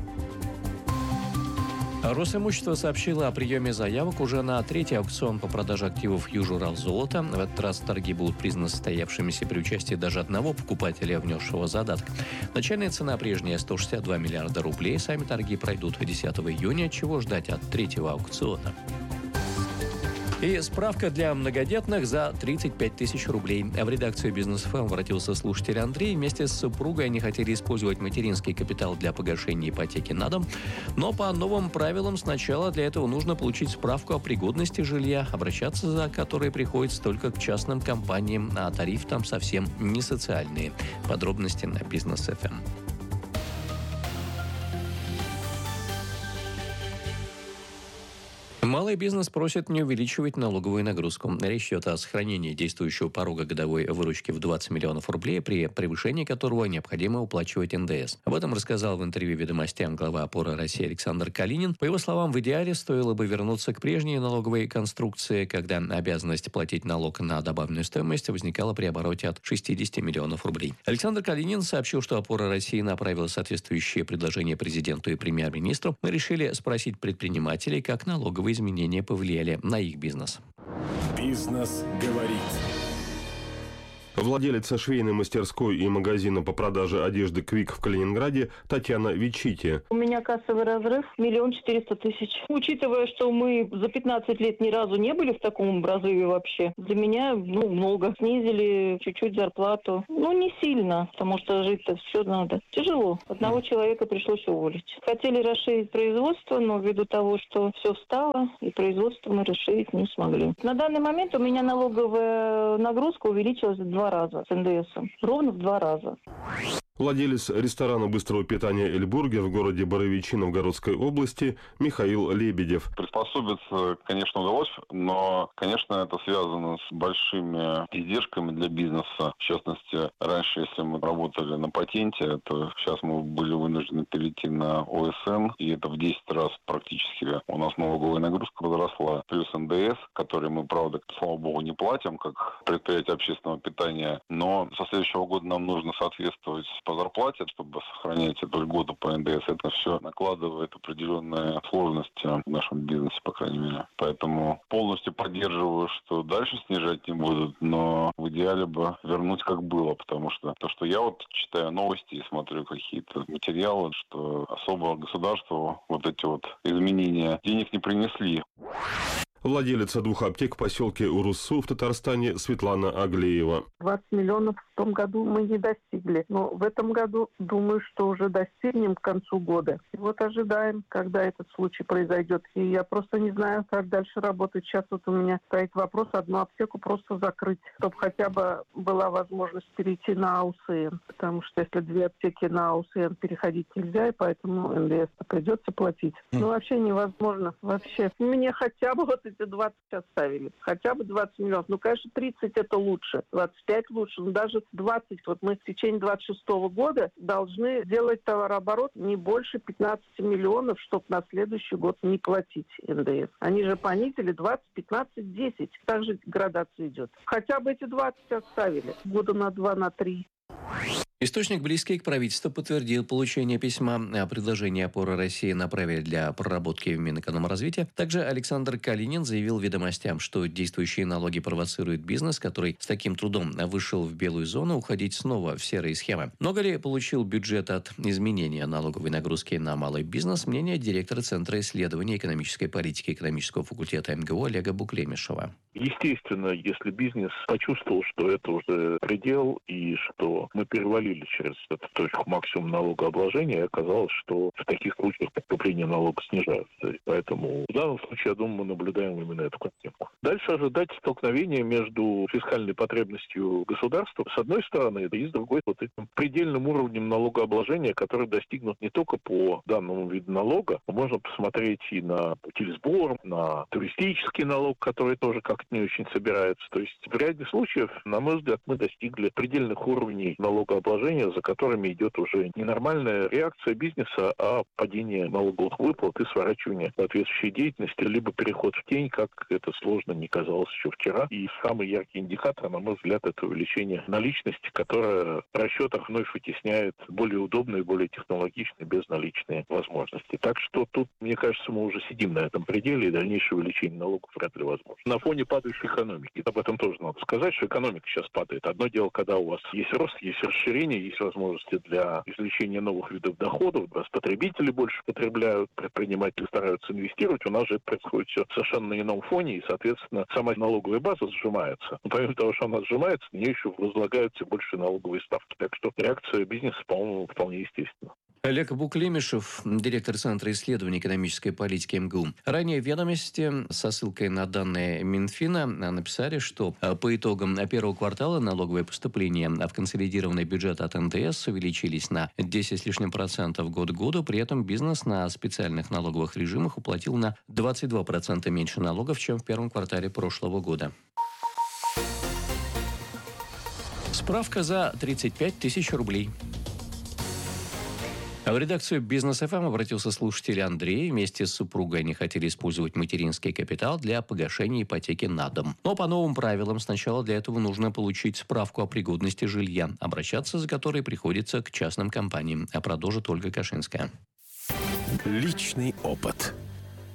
Росимущество сообщило о приеме заявок уже на третий аукцион по продаже активов Южуралзолота. В этот раз торги будут признаны состоявшимися при участии даже одного покупателя, внесшего задаток. Начальная цена прежняя сто шестьдесят два миллиарда рублей. Сами торги пройдут десятого июня. Чего ждать от третьего аукциона? И справка для многодетных за тридцать пять тысяч рублей. В редакцию Бизнес эф эм обратился слушатель Андрей. Вместе с супругой они хотели использовать материнский капитал для погашения ипотеки на дом. Но по новым правилам сначала для этого нужно получить справку о пригодности жилья, обращаться за которой приходится только к частным компаниям, а тариф там совсем не социальные. Подробности на Бизнес эф эм. Малый бизнес просит не увеличивать налоговую нагрузку. Речь идет о сохранении действующего порога годовой выручки в двадцать миллионов рублей, при превышении которого необходимо уплачивать эн дэ эс. Об этом рассказал в интервью «Ведомостям» глава опоры России Александр Калинин. По его словам, в идеале стоило бы вернуться к прежней налоговой конструкции, когда обязанность платить налог на добавленную стоимость возникала при обороте от шестидесяти миллионов рублей. Александр Калинин сообщил, что опора России направила соответствующие предложения президенту и премьер-министру. Мы решили спросить предпринимателей, как налоговые изменения повлияли на их бизнес. Бизнес говорит. Владелица швейной мастерской и магазина по продаже одежды «Квик» в Калининграде Татьяна Вичити. У меня кассовый разрыв миллион четыреста тысяч. Учитывая, что мы за пятнадцать лет ни разу не были в таком разрыве вообще, для меня ну, много. Снизили чуть-чуть зарплату. Ну, не сильно, потому что жить-то все надо. Тяжело. Одного человека пришлось уволить. Хотели расширить производство, но ввиду того, что все встало, и производство мы расширить не смогли. На данный момент у меня налоговая нагрузка увеличилась в два раза с эн дэ эсом. Ровно в два раза. Владелец ресторана быстрого питания «Эльбургер» в городе Боровичи Новгородской области Михаил Лебедев. Приспособиться, конечно, удалось, но, конечно, это связано с большими издержками для бизнеса. В частности, раньше, если мы работали на патенте, то сейчас мы были вынуждены перейти на о эс эн, и это в десять раз практически у нас налоговая нагрузка возросла. Плюс эн дэ эс, который мы, правда, слава богу, не платим, как предприятие общественного питания, но со следующего года нам нужно соответствовать по зарплате, чтобы сохранять эту льготу по эн дэ эс. Это все накладывает определенные сложности в нашем бизнесе, по крайней мере. Поэтому полностью поддерживаю, что дальше снижать не будут, но в идеале бы вернуть как было, потому что то, что я вот читаю новости и смотрю какие-то материалы, что особо государству вот эти вот изменения денег не принесли. Владелица двух аптек в поселке Урусу в Татарстане Светлана Аглеева. двадцать миллионов в том году мы не достигли. Но в этом году, думаю, что уже достигнем к концу года. И вот ожидаем, когда этот случай произойдет. И я просто не знаю, как дальше работать. Сейчас вот у меня стоит вопрос одну аптеку просто закрыть, чтобы хотя бы была возможность перейти на а у эс эн. Потому что если две аптеки на а у эс эн переходить нельзя, и поэтому эн дэ эс придется платить. Ну, вообще невозможно. Вообще. Мне хотя бы вот эти двадцать оставили. Хотя бы двадцать миллионов. Ну, конечно, тридцать это лучше. двадцать пять лучше. Но даже двадцать. Вот мы в течение двадцать шестого года должны делать товарооборот не больше пятнадцати миллионов, чтобы на следующий год не платить эн дэ эс. Они же понизили двадцать, пятнадцать, десять. Также градация идет. Хотя бы эти двадцать оставили. Года на два, на три. Источник, близкий к правительству, подтвердил получение письма о предложении «Опора России» направили для проработки в Минэкономразвития. Также Александр Калинин заявил «Ведомостям», что действующие налоги провоцируют бизнес, который с таким трудом вышел в белую зону, уходить снова в серые схемы. Много ли получил бюджет от изменения налоговой нагрузки на малый бизнес? Мнение директора Центра исследований экономической политики экономического факультета эм гэ у Олега Буклемишева. Естественно, если бизнес почувствовал, что это уже предел и что мы перевалили через эту точку максимум налогообложения, и оказалось, что в таких случаях поступления налога снижаются. Поэтому в данном случае, я думаю, мы наблюдаем именно эту картинку. Дальше ожидать столкновения между фискальной потребностью государства, с одной стороны, и с другой, вот этим предельным уровнем налогообложения, который достигнут не только по данному виду налога, но можно посмотреть и на утилизбор, на туристический налог, который тоже как-то не очень собирается. То есть в ряде случаев, на мой взгляд, мы достигли предельных уровней налогообложения, за которыми идет уже не нормальная реакция бизнеса, а падение налоговых выплат и сворачивание соответствующей деятельности, либо переход в тень, как это сложно не казалось еще вчера. И самый яркий индикатор, на мой взгляд, это увеличение наличности, которое в расчетах вновь вытесняет более удобные, более технологичные, безналичные возможности. Так что тут, мне кажется, мы уже сидим на этом пределе, и дальнейшее увеличение налогов вряд ли возможно. На фоне падающей экономики. Об этом тоже надо сказать, что экономика сейчас падает. Одно дело, когда у вас есть рост, есть расширение, есть возможности для извлечения новых видов доходов, раз потребители больше потребляют, предприниматели стараются инвестировать, у нас же это происходит все совершенно на ином фоне, и, соответственно, сама налоговая база сжимается. Но помимо того, что она сжимается, на нее еще возлагаются больше налоговые ставки. Так что реакция бизнеса, по-моему, вполне естественна. Олег Буклемишев, директор Центра исследований экономической политики эм гэ у. Ранее в «Ведомости» со ссылкой на данные Минфина написали, что по итогам первого квартала налоговые поступления в консолидированный бюджет от эн дэ эс увеличились на десять с лишним процентов год к году. При этом бизнес на специальных налоговых режимах уплатил на двадцать два процента меньше налогов, чем в первом квартале прошлого года. Справка за тридцать пять тысяч рублей. В редакцию «Бизнес эф эм» обратился слушатель Андрей. Вместе с супругой они хотели использовать материнский капитал для погашения ипотеки на дом. Но по новым правилам сначала для этого нужно получить справку о пригодности жилья, обращаться за которой приходится к частным компаниям. А продолжит Ольга Кашинская. Личный опыт.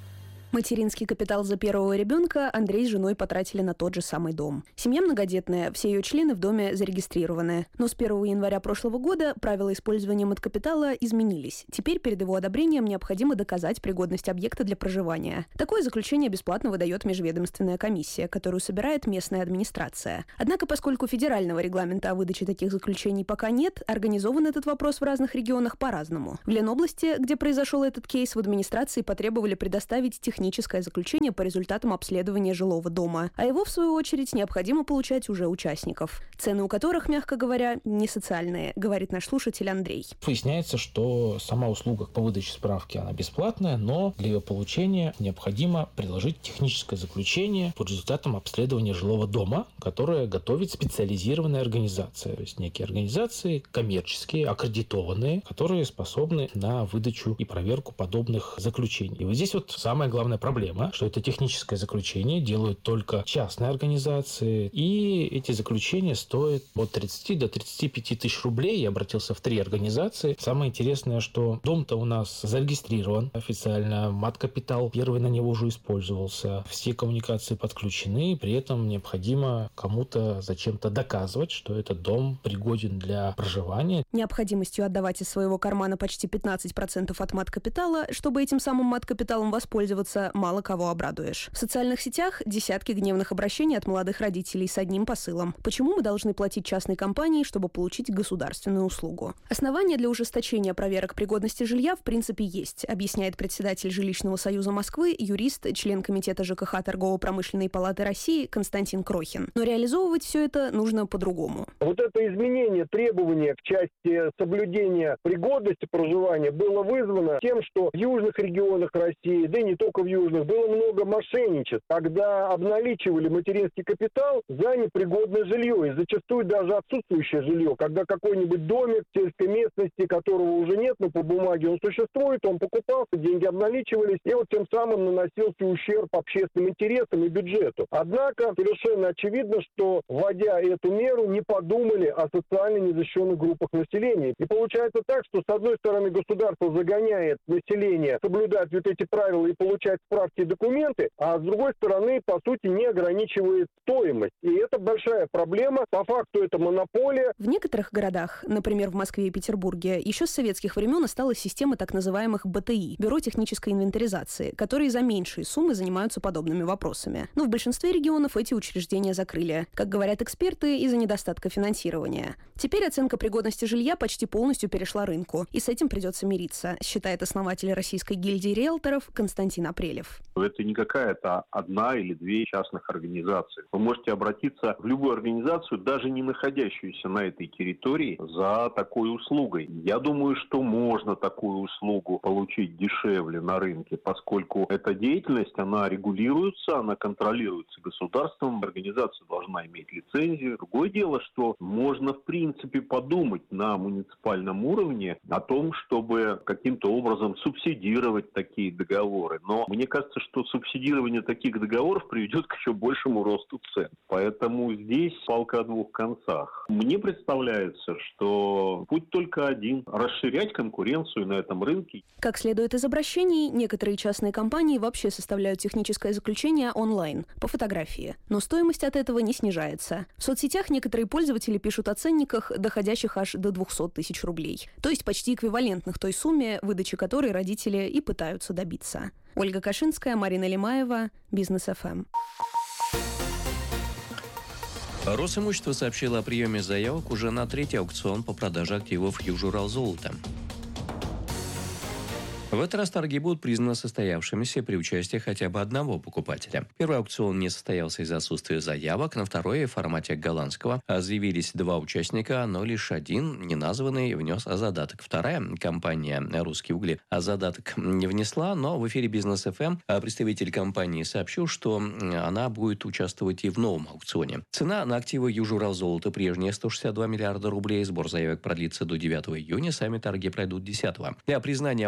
Материнский капитал за первого ребенка Андрей с женой потратили на тот же самый дом. Семья многодетная, все ее члены в доме зарегистрированы. Но с первого января прошлого года правила использования маткапитала изменились. Теперь перед его одобрением необходимо доказать пригодность объекта для проживания. Такое заключение бесплатно выдает межведомственная комиссия, которую собирает местная администрация. Однако, поскольку федерального регламента о выдаче таких заключений пока нет, организован этот вопрос в разных регионах по-разному. В Ленобласти, где произошел этот кейс, в администрации потребовали предоставить техническое техническое заключение по результатам обследования жилого дома, а его, в свою очередь, необходимо получать уже участников, цены у которых, мягко говоря, не социальные, говорит наш слушатель Андрей. Выясняется, что сама услуга по выдаче справки, она бесплатная, но для ее получения необходимо приложить техническое заключение по результатам обследования жилого дома, которое готовит специализированная организация, то есть некие организации коммерческие, аккредитованные, которые способны на выдачу и проверку подобных заключений. И вот здесь вот самое главное проблема, что это техническое заключение делают только частные организации, и эти заключения стоят от тридцати до тридцати пяти тысяч рублей. Я обратился в три организации. Самое интересное, что дом-то у нас зарегистрирован официально, мат-капитал первый на него уже использовался, все коммуникации подключены, при этом необходимо кому-то зачем-то доказывать, что этот дом пригоден для проживания. Необходимостью отдавать из своего кармана почти пятнадцать процентов от мат-капитала, чтобы этим самым мат-капиталом воспользоваться, мало кого обрадуешь. В социальных сетях десятки гневных обращений от молодых родителей с одним посылом. Почему мы должны платить частной компании, чтобы получить государственную услугу? Основания для ужесточения проверок пригодности жилья в принципе есть, объясняет председатель Жилищного союза Москвы, юрист, член комитета ЖКХ Торгово-промышленной палаты России Константин Крохин. Но реализовывать все это нужно по-другому. Вот это изменение требования в части соблюдения пригодности проживания было вызвано тем, что в южных регионах России, да и не только в южных, было много мошенничеств, когда обналичивали материнский капитал за непригодное жилье, и зачастую даже отсутствующее жилье, когда какой-нибудь домик в сельской местности, которого уже нет, но по бумаге он существует, он покупался, деньги обналичивались, и вот тем самым наносился ущерб общественным интересам и бюджету. Однако совершенно очевидно, что, вводя эту меру, не подумали о социально незащищенных группах населения. И получается так, что с одной стороны государство загоняет население соблюдать вот эти правила и получать справки и документы, а с другой стороны, по сути, не ограничивает стоимость. И это большая проблема. По факту это монополия. В некоторых городах, например, в Москве и Петербурге, еще с советских времен осталась система так называемых бэ тэ и – Бюро технической инвентаризации, которые за меньшие суммы занимаются подобными вопросами. Но в большинстве регионов эти учреждения закрыли, как говорят эксперты, из-за недостатка финансирования. Теперь оценка пригодности жилья почти полностью перешла рынку, и с этим придется мириться, считает основатель Российской гильдии риэлторов Константин Апрелев. Это не какая-то одна или две частных организации. Вы можете обратиться в любую организацию, даже не находящуюся на этой территории, за такой услугой. Я думаю, что можно такую услугу получить дешевле на рынке, поскольку эта деятельность, она регулируется, она контролируется государством, организация должна иметь лицензию. Другое дело, что можно в принципе подумать на муниципальном уровне о том, чтобы каким-то образом субсидировать такие договоры. Но мне кажется, что субсидирование таких договоров приведет к еще большему росту цен. Поэтому здесь палка о двух концах. Мне представляется, что путь только один – расширять конкуренцию на этом рынке. Как следует из обращений, некоторые частные компании вообще составляют техническое заключение онлайн, по фотографии. Но стоимость от этого не снижается. В соцсетях некоторые пользователи пишут о ценниках, доходящих аж до двухсот тысяч рублей. То есть почти эквивалентных той сумме, выдачи которой родители и пытаются добиться. Ольга Кашинская, Марина Лимаева, Бизнес эф эм. Росимущество сообщило о приеме заявок уже на третий аукцион по продаже активов Южуралзолота. В этот раз торги будут признаны состоявшимися при участии хотя бы одного покупателя. Первый аукцион не состоялся из-за отсутствия заявок, на второй, в формате голландского, заявились два участника, но лишь один, неназванный, внес задаток. Вторая компания «Русские угли» задаток не внесла, но в эфире Бизнес эф эм представитель компании сообщил, что она будет участвовать и в новом аукционе. Цена на активы Южуралзолота прежняя сто шестьдесят два миллиарда рублей, сбор заявок продлится до девятого июня, сами торги пройдут десятого. Для признания аукциона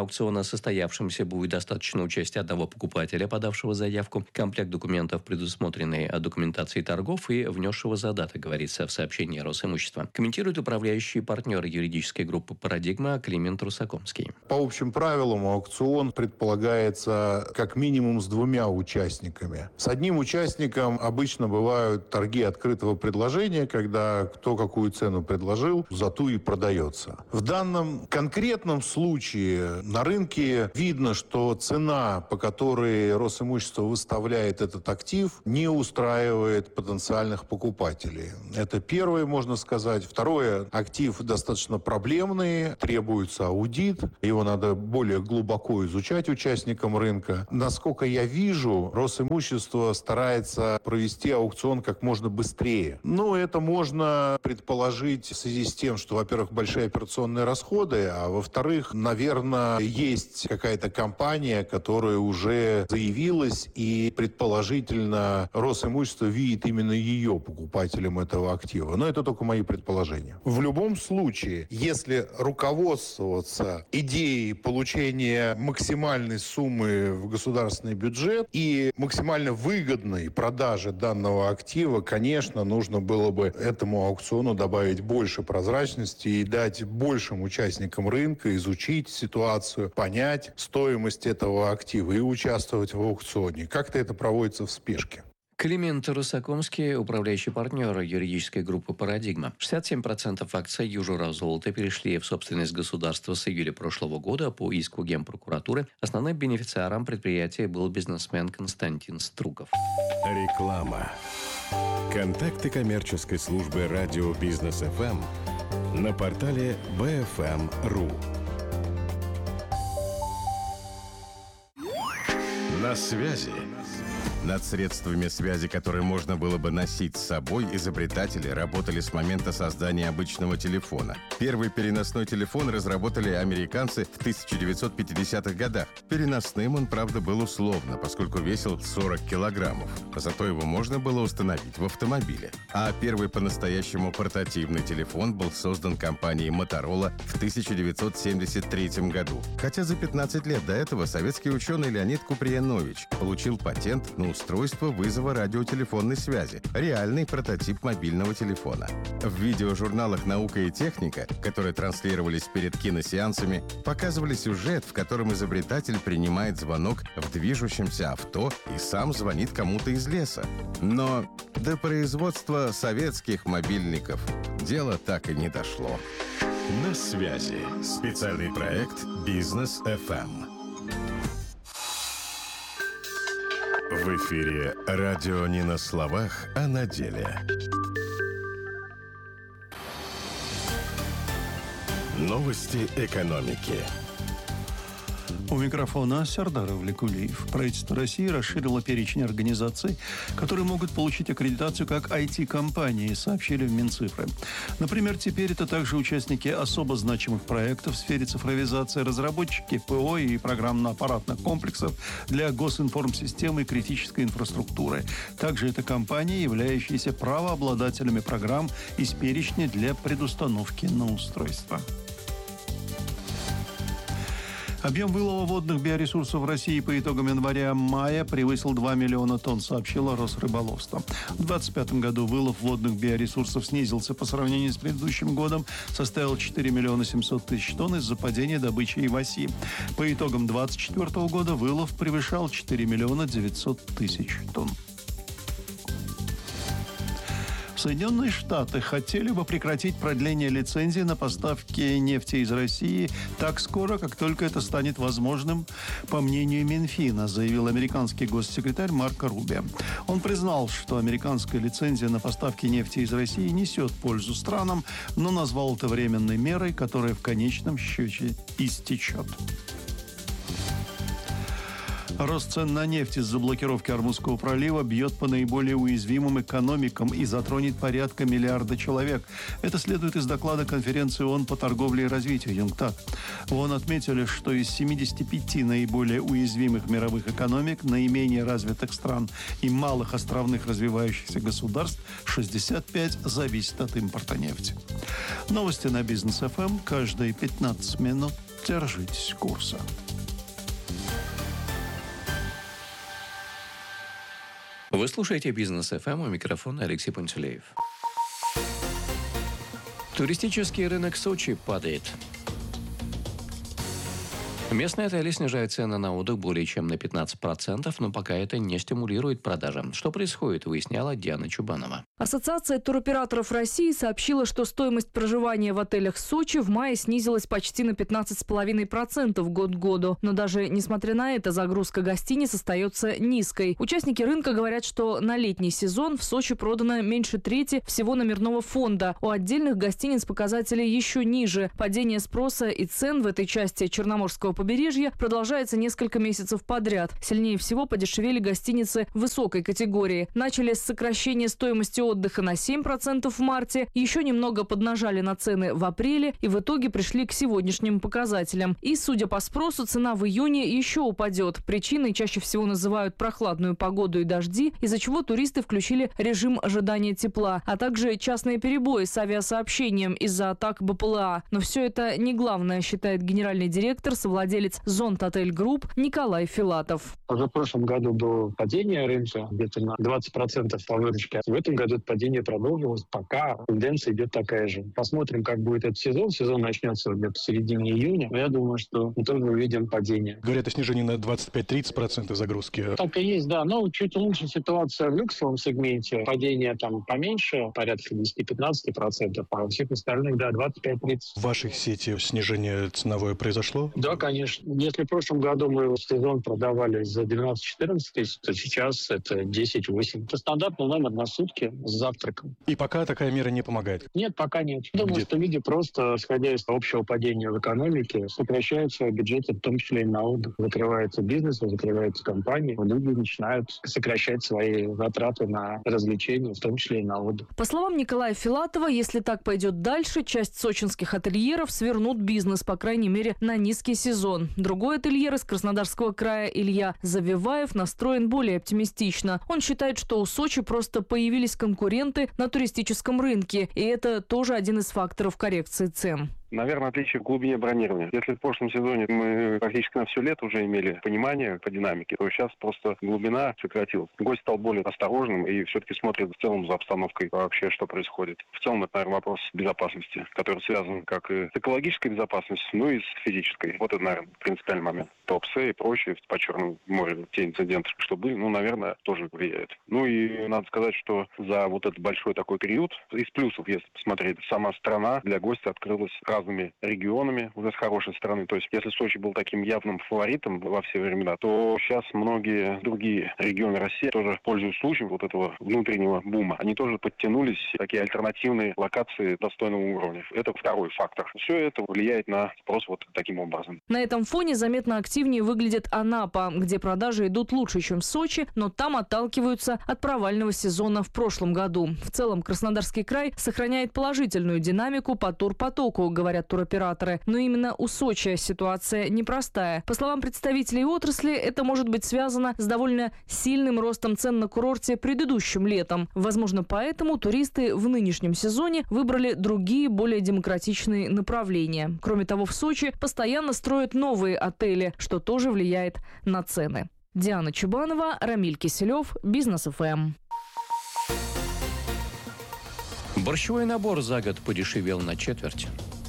состоявшемся будет достаточно участия одного покупателя, подавшего заявку, комплект документов, предусмотренный документацией торгов и внесшего задаток, говорится в сообщении Росимущества. Комментирует управляющий партнер юридической группы «Парадигма» Климент Русакомский. По общим правилам аукцион предполагается как минимум с двумя участниками. С одним участником обычно бывают торги открытого предложения, когда кто какую цену предложил, за ту и продается. В данном конкретном случае на рынке видно, что цена, по которой Росимущество выставляет этот актив, не устраивает потенциальных покупателей. Это первое, можно сказать. Второе, актив достаточно проблемный, требуется аудит, его надо более глубоко изучать участникам рынка. Насколько я вижу, Росимущество старается провести аукцион как можно быстрее. Но это можно предположить в связи с тем, что, во-первых, большие операционные расходы, а во-вторых, наверное, есть какая-то компания, которая уже заявилась, и предположительно Росимущество видит именно ее покупателем этого актива. Но это только мои предположения. В любом случае, если руководствоваться идеей получения максимальной суммы в государственный бюджет и максимально выгодной продажи данного актива, конечно, нужно было бы этому аукциону добавить больше прозрачности и дать большим участникам рынка изучить ситуацию, понять стоимость этого актива и участвовать в аукционе. Как-то это проводится в спешке. Климент Русакомский, управляющий партнер юридической группы «Парадигма». шестьдесят семь процентов акций «Южураззолота» перешли в собственность государства с июля прошлого года по иску Генпрокуратуры. Основным бенефициаром предприятия был бизнесмен Константин Струков. Реклама. Контакты коммерческой службы радио «Бизнес эф эм» на портале би эф эм точка ру. На связи. Над средствами связи, которые можно было бы носить с собой, изобретатели работали с момента создания обычного телефона. Первый переносной телефон разработали американцы в тысяча девятьсот пятидесятых годах. Переносным он, правда, был условно, поскольку весил сорок килограммов. Зато его можно было установить в автомобиле. А первый по-настоящему портативный телефон был создан компанией Motorola в тысяча девятьсот семьдесят третьем году. Хотя за пятнадцать лет до этого советский ученый Леонид Куприянович получил патент на устройство вызова радиотелефонной связи, реальный прототип мобильного телефона. В видеожурналах «Наука и техника», которые транслировались перед киносеансами, показывали сюжет, в котором изобретатель принимает звонок в движущемся авто и сам звонит кому-то из леса. Но до производства советских мобильников дело так и не дошло. На связи. Специальный проект «Бизнес эф эм». В эфире радио не на словах, а на деле. Новости экономики. У микрофона Сардар Авликулиев. Правительство России расширило перечень организаций, которые могут получить аккредитацию как ай ти-компании, сообщили в Минцифры. Например, теперь это также участники особо значимых проектов в сфере цифровизации, разработчики ПО и программно-аппаратных комплексов для госинформсистемы и критической инфраструктуры. Также это компании, являющиеся правообладателями программ из перечня для предустановки на устройство. Объем вылова водных биоресурсов в России по итогам января-мая превысил два миллиона тонн, сообщило Росрыболовство. В две тысячи двадцать пятом году вылов водных биоресурсов снизился по сравнению с предыдущим годом, составил четыре миллиона семьсот тысяч тонн из-за падения добычи иваси. По итогам две тысячи двадцать четвёртого года вылов превышал четыре миллиона девятьсот тысяч тонн. Соединенные Штаты хотели бы прекратить продление лицензии на поставки нефти из России так скоро, как только это станет возможным, по мнению Минфина, заявил американский госсекретарь Марко Рубио. Он признал, что американская лицензия на поставки нефти из России несет пользу странам, но назвал это временной мерой, которая в конечном счете истечет. Рост цен на нефть из-за блокировки Ормузского пролива бьет по наиболее уязвимым экономикам и затронет порядка миллиарда человек. Это следует из доклада конференции ООН по торговле и развитию ЮНКТАД. В ООН отметили, что из семидесяти пяти наиболее уязвимых мировых экономик, наименее развитых стран и малых островных развивающихся государств, шестьдесят пять зависит от импорта нефти. Новости на Бизнес эф эм каждые пятнадцать минут. Держитесь курса. Вы слушаете «Бизнес эф эм», у микрофона Алексей Пантелеев. Туристический рынок Сочи падает. Местные отели снижают цены на отдых более чем на пятнадцать процентов, но пока это не стимулирует продажи. Что происходит, выясняла Диана Чубанова. Ассоциация туроператоров России сообщила, что стоимость проживания в отелях Сочи в мае снизилась почти на пятнадцать целых пять десятых процента год к году. Но даже несмотря на это, загрузка гостиниц остается низкой. Участники рынка говорят, что на летний сезон в Сочи продано меньше трети всего номерного фонда. У отдельных гостиниц показатели еще ниже. Падение спроса и цен в этой части Черноморского побережья продолжается несколько месяцев подряд. Сильнее всего подешевели гостиницы высокой категории. Начали с сокращения стоимости отдыха на семь процентов в марте, еще немного поднажали на цены в апреле и в итоге пришли к сегодняшним показателям. И, судя по спросу, цена в июне еще упадет. Причиной чаще всего называют прохладную погоду и дожди, из-за чего туристы включили режим ожидания тепла, а также частные перебои с авиасообщением из-за атак бэ пэ эл а. Но все это не главное, считает генеральный директор, совладелец Зонт Отель Групп Николай Филатов. Уже в прошлом году было падение рынка где-то на двадцать процентов по выручке. В этом году падение продолжилось, пока тенденция идет такая же. Посмотрим, как будет этот сезон. Сезон начнется где-то в середине июня. Но я думаю, что мы тоже увидим падение. Говорят о снижении на двадцать пять - тридцать процентов загрузки. Так и есть, да. Но чуть лучше ситуация в люксовом сегменте. Падение там поменьше, порядка десять - пятнадцать процентов. А во всех остальных, да, двадцать пять - тридцать. В вашей сети снижение ценовое произошло? Да, конечно. Если в прошлом году мы сезон продавали за двенадцать - четырнадцать тысяч, то сейчас это десять - восемь. Это стандартный номер на сутки с завтраком. И пока такая мера не помогает? Нет, пока нет. Думаю, Где? что люди просто, исходя из общего падения в экономике, сокращают свои бюджеты, в том числе и на отдых. Закрывается бизнес, закрываются компании. Люди начинают сокращать свои затраты на развлечения, в том числе и на отдых. По словам Николая Филатова, если так пойдет дальше, часть сочинских ательеров свернут бизнес, по крайней мере, на низкий сезон. Другой ательер из Краснодарского края Илья Завиваев настроен более оптимистично. Он считает, что у Сочи просто появились конкуренты на туристическом рынке, и это тоже один из факторов коррекции цен. Наверное, отличие в глубине бронирования. Если в прошлом сезоне мы практически на все лето уже имели понимание по динамике, то сейчас просто глубина сократилась. Гость стал более осторожным и все-таки смотрит в целом за обстановкой вообще, что происходит. В целом это, наверное, вопрос безопасности, который связан как и с экологической безопасностью, ну и с физической. Вот это, наверное, принципиальный момент. Туапсе и прочее по Черному морю, те инциденты, что были, ну, наверное, тоже влияет. Ну и надо сказать, что за вот этот большой такой период, из плюсов, если посмотреть, сама страна для гостя открылась разными регионами уже с хорошей стороны. То есть, если Сочи был таким явным фаворитом во все времена, то сейчас многие другие регионы России тоже, пользуясь случаем вот этого внутреннего бума, они тоже подтянулись, такие альтернативные локации достойного уровня. Это второй фактор. Все это влияет на спрос вот таким образом. На этом фоне заметно активнее выглядит Анапа, где продажи идут лучше, чем в Сочи, но там отталкиваются от провального сезона в прошлом году. В целом, Краснодарский край сохраняет положительную динамику по турпотоку, говорят туроператоры. Но именно у Сочи ситуация непростая. По словам представителей отрасли, это может быть связано с довольно сильным ростом цен на курорте предыдущим летом. Возможно, поэтому туристы в нынешнем сезоне выбрали другие, более демократичные направления. Кроме того, в Сочи постоянно строят новые отели, что тоже влияет на цены. Диана Чубанова, Рамиль Киселев, Бизнес эф эм. Борщевой набор за год подешевел на четверть.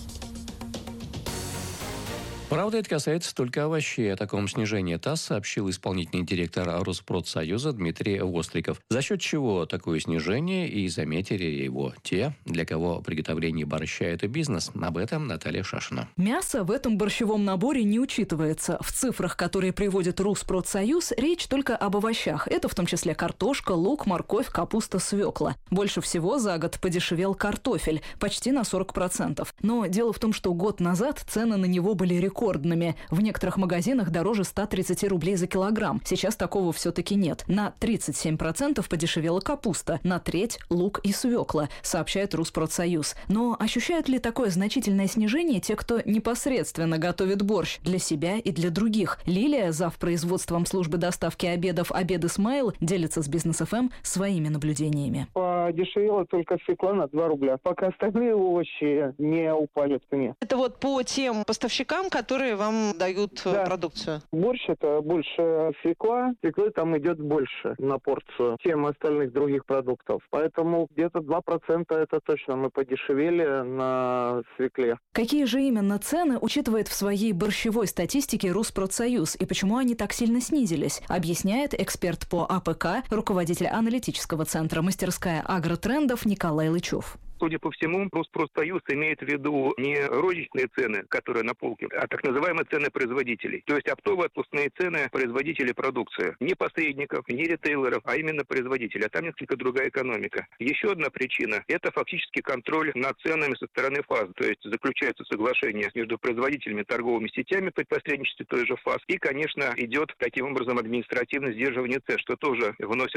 Правда, это касается только овощей. О таком снижении ТАСС сообщил исполнительный директор Росспродсоюза Дмитрий Востриков. За счет чего такое снижение, и заметили его те, для кого приготовление борща – это бизнес. Об этом Наталья Шашина. Мясо в этом борщевом наборе не учитывается. В цифрах, которые приводит Росспродсоюз, речь только об овощах. Это в том числе картошка, лук, морковь, капуста, свекла. Больше всего за год подешевел картофель – почти на сорок процентов. Но дело в том, что год назад цены на него были рекордными. Рекордными. В некоторых магазинах дороже ста тридцати рублей за килограмм. Сейчас такого все-таки нет. На тридцать семь процентов подешевела капуста, на треть – лук и свекла, сообщает Росспродсоюз. Но ощущают ли такое значительное снижение те, кто непосредственно готовит борщ для себя и для других? Лилия, зав. Производством службы доставки обедов «Обед Исмаил», делится с Бизнес эф эм своими наблюдениями. Подешевела только свекла на два рубля, пока остальные овощи не упали в цене. Это вот по тем поставщикам, которые которые вам дают Да. продукцию? Борщ – это больше свекла. Свеклы там идет больше на порцию, чем остальных других продуктов. Поэтому где-то два процента это точно мы подешевели на свекле. Какие же именно цены учитывает в своей борщевой статистике Rusprotsoyuz и почему они так сильно снизились, объясняет эксперт по АПК, руководитель аналитического центра «Мастерская агротрендов» Николай Лычев. Судя по всему, Rusprotsoyuz имеет в виду не розничные цены, которые на полке, а так называемые цены производителей. То есть оптовые отпускные цены производителей продукции. Не посредников, не ритейлеров, а именно производителей. А там несколько другая экономика. Еще одна причина – это фактически контроль над ценами со стороны ФАС. То есть заключается соглашение между производителями, торговыми сетями при посредничестве той же ФАС. И, конечно, идет таким образом административное сдерживание цен, что тоже вносит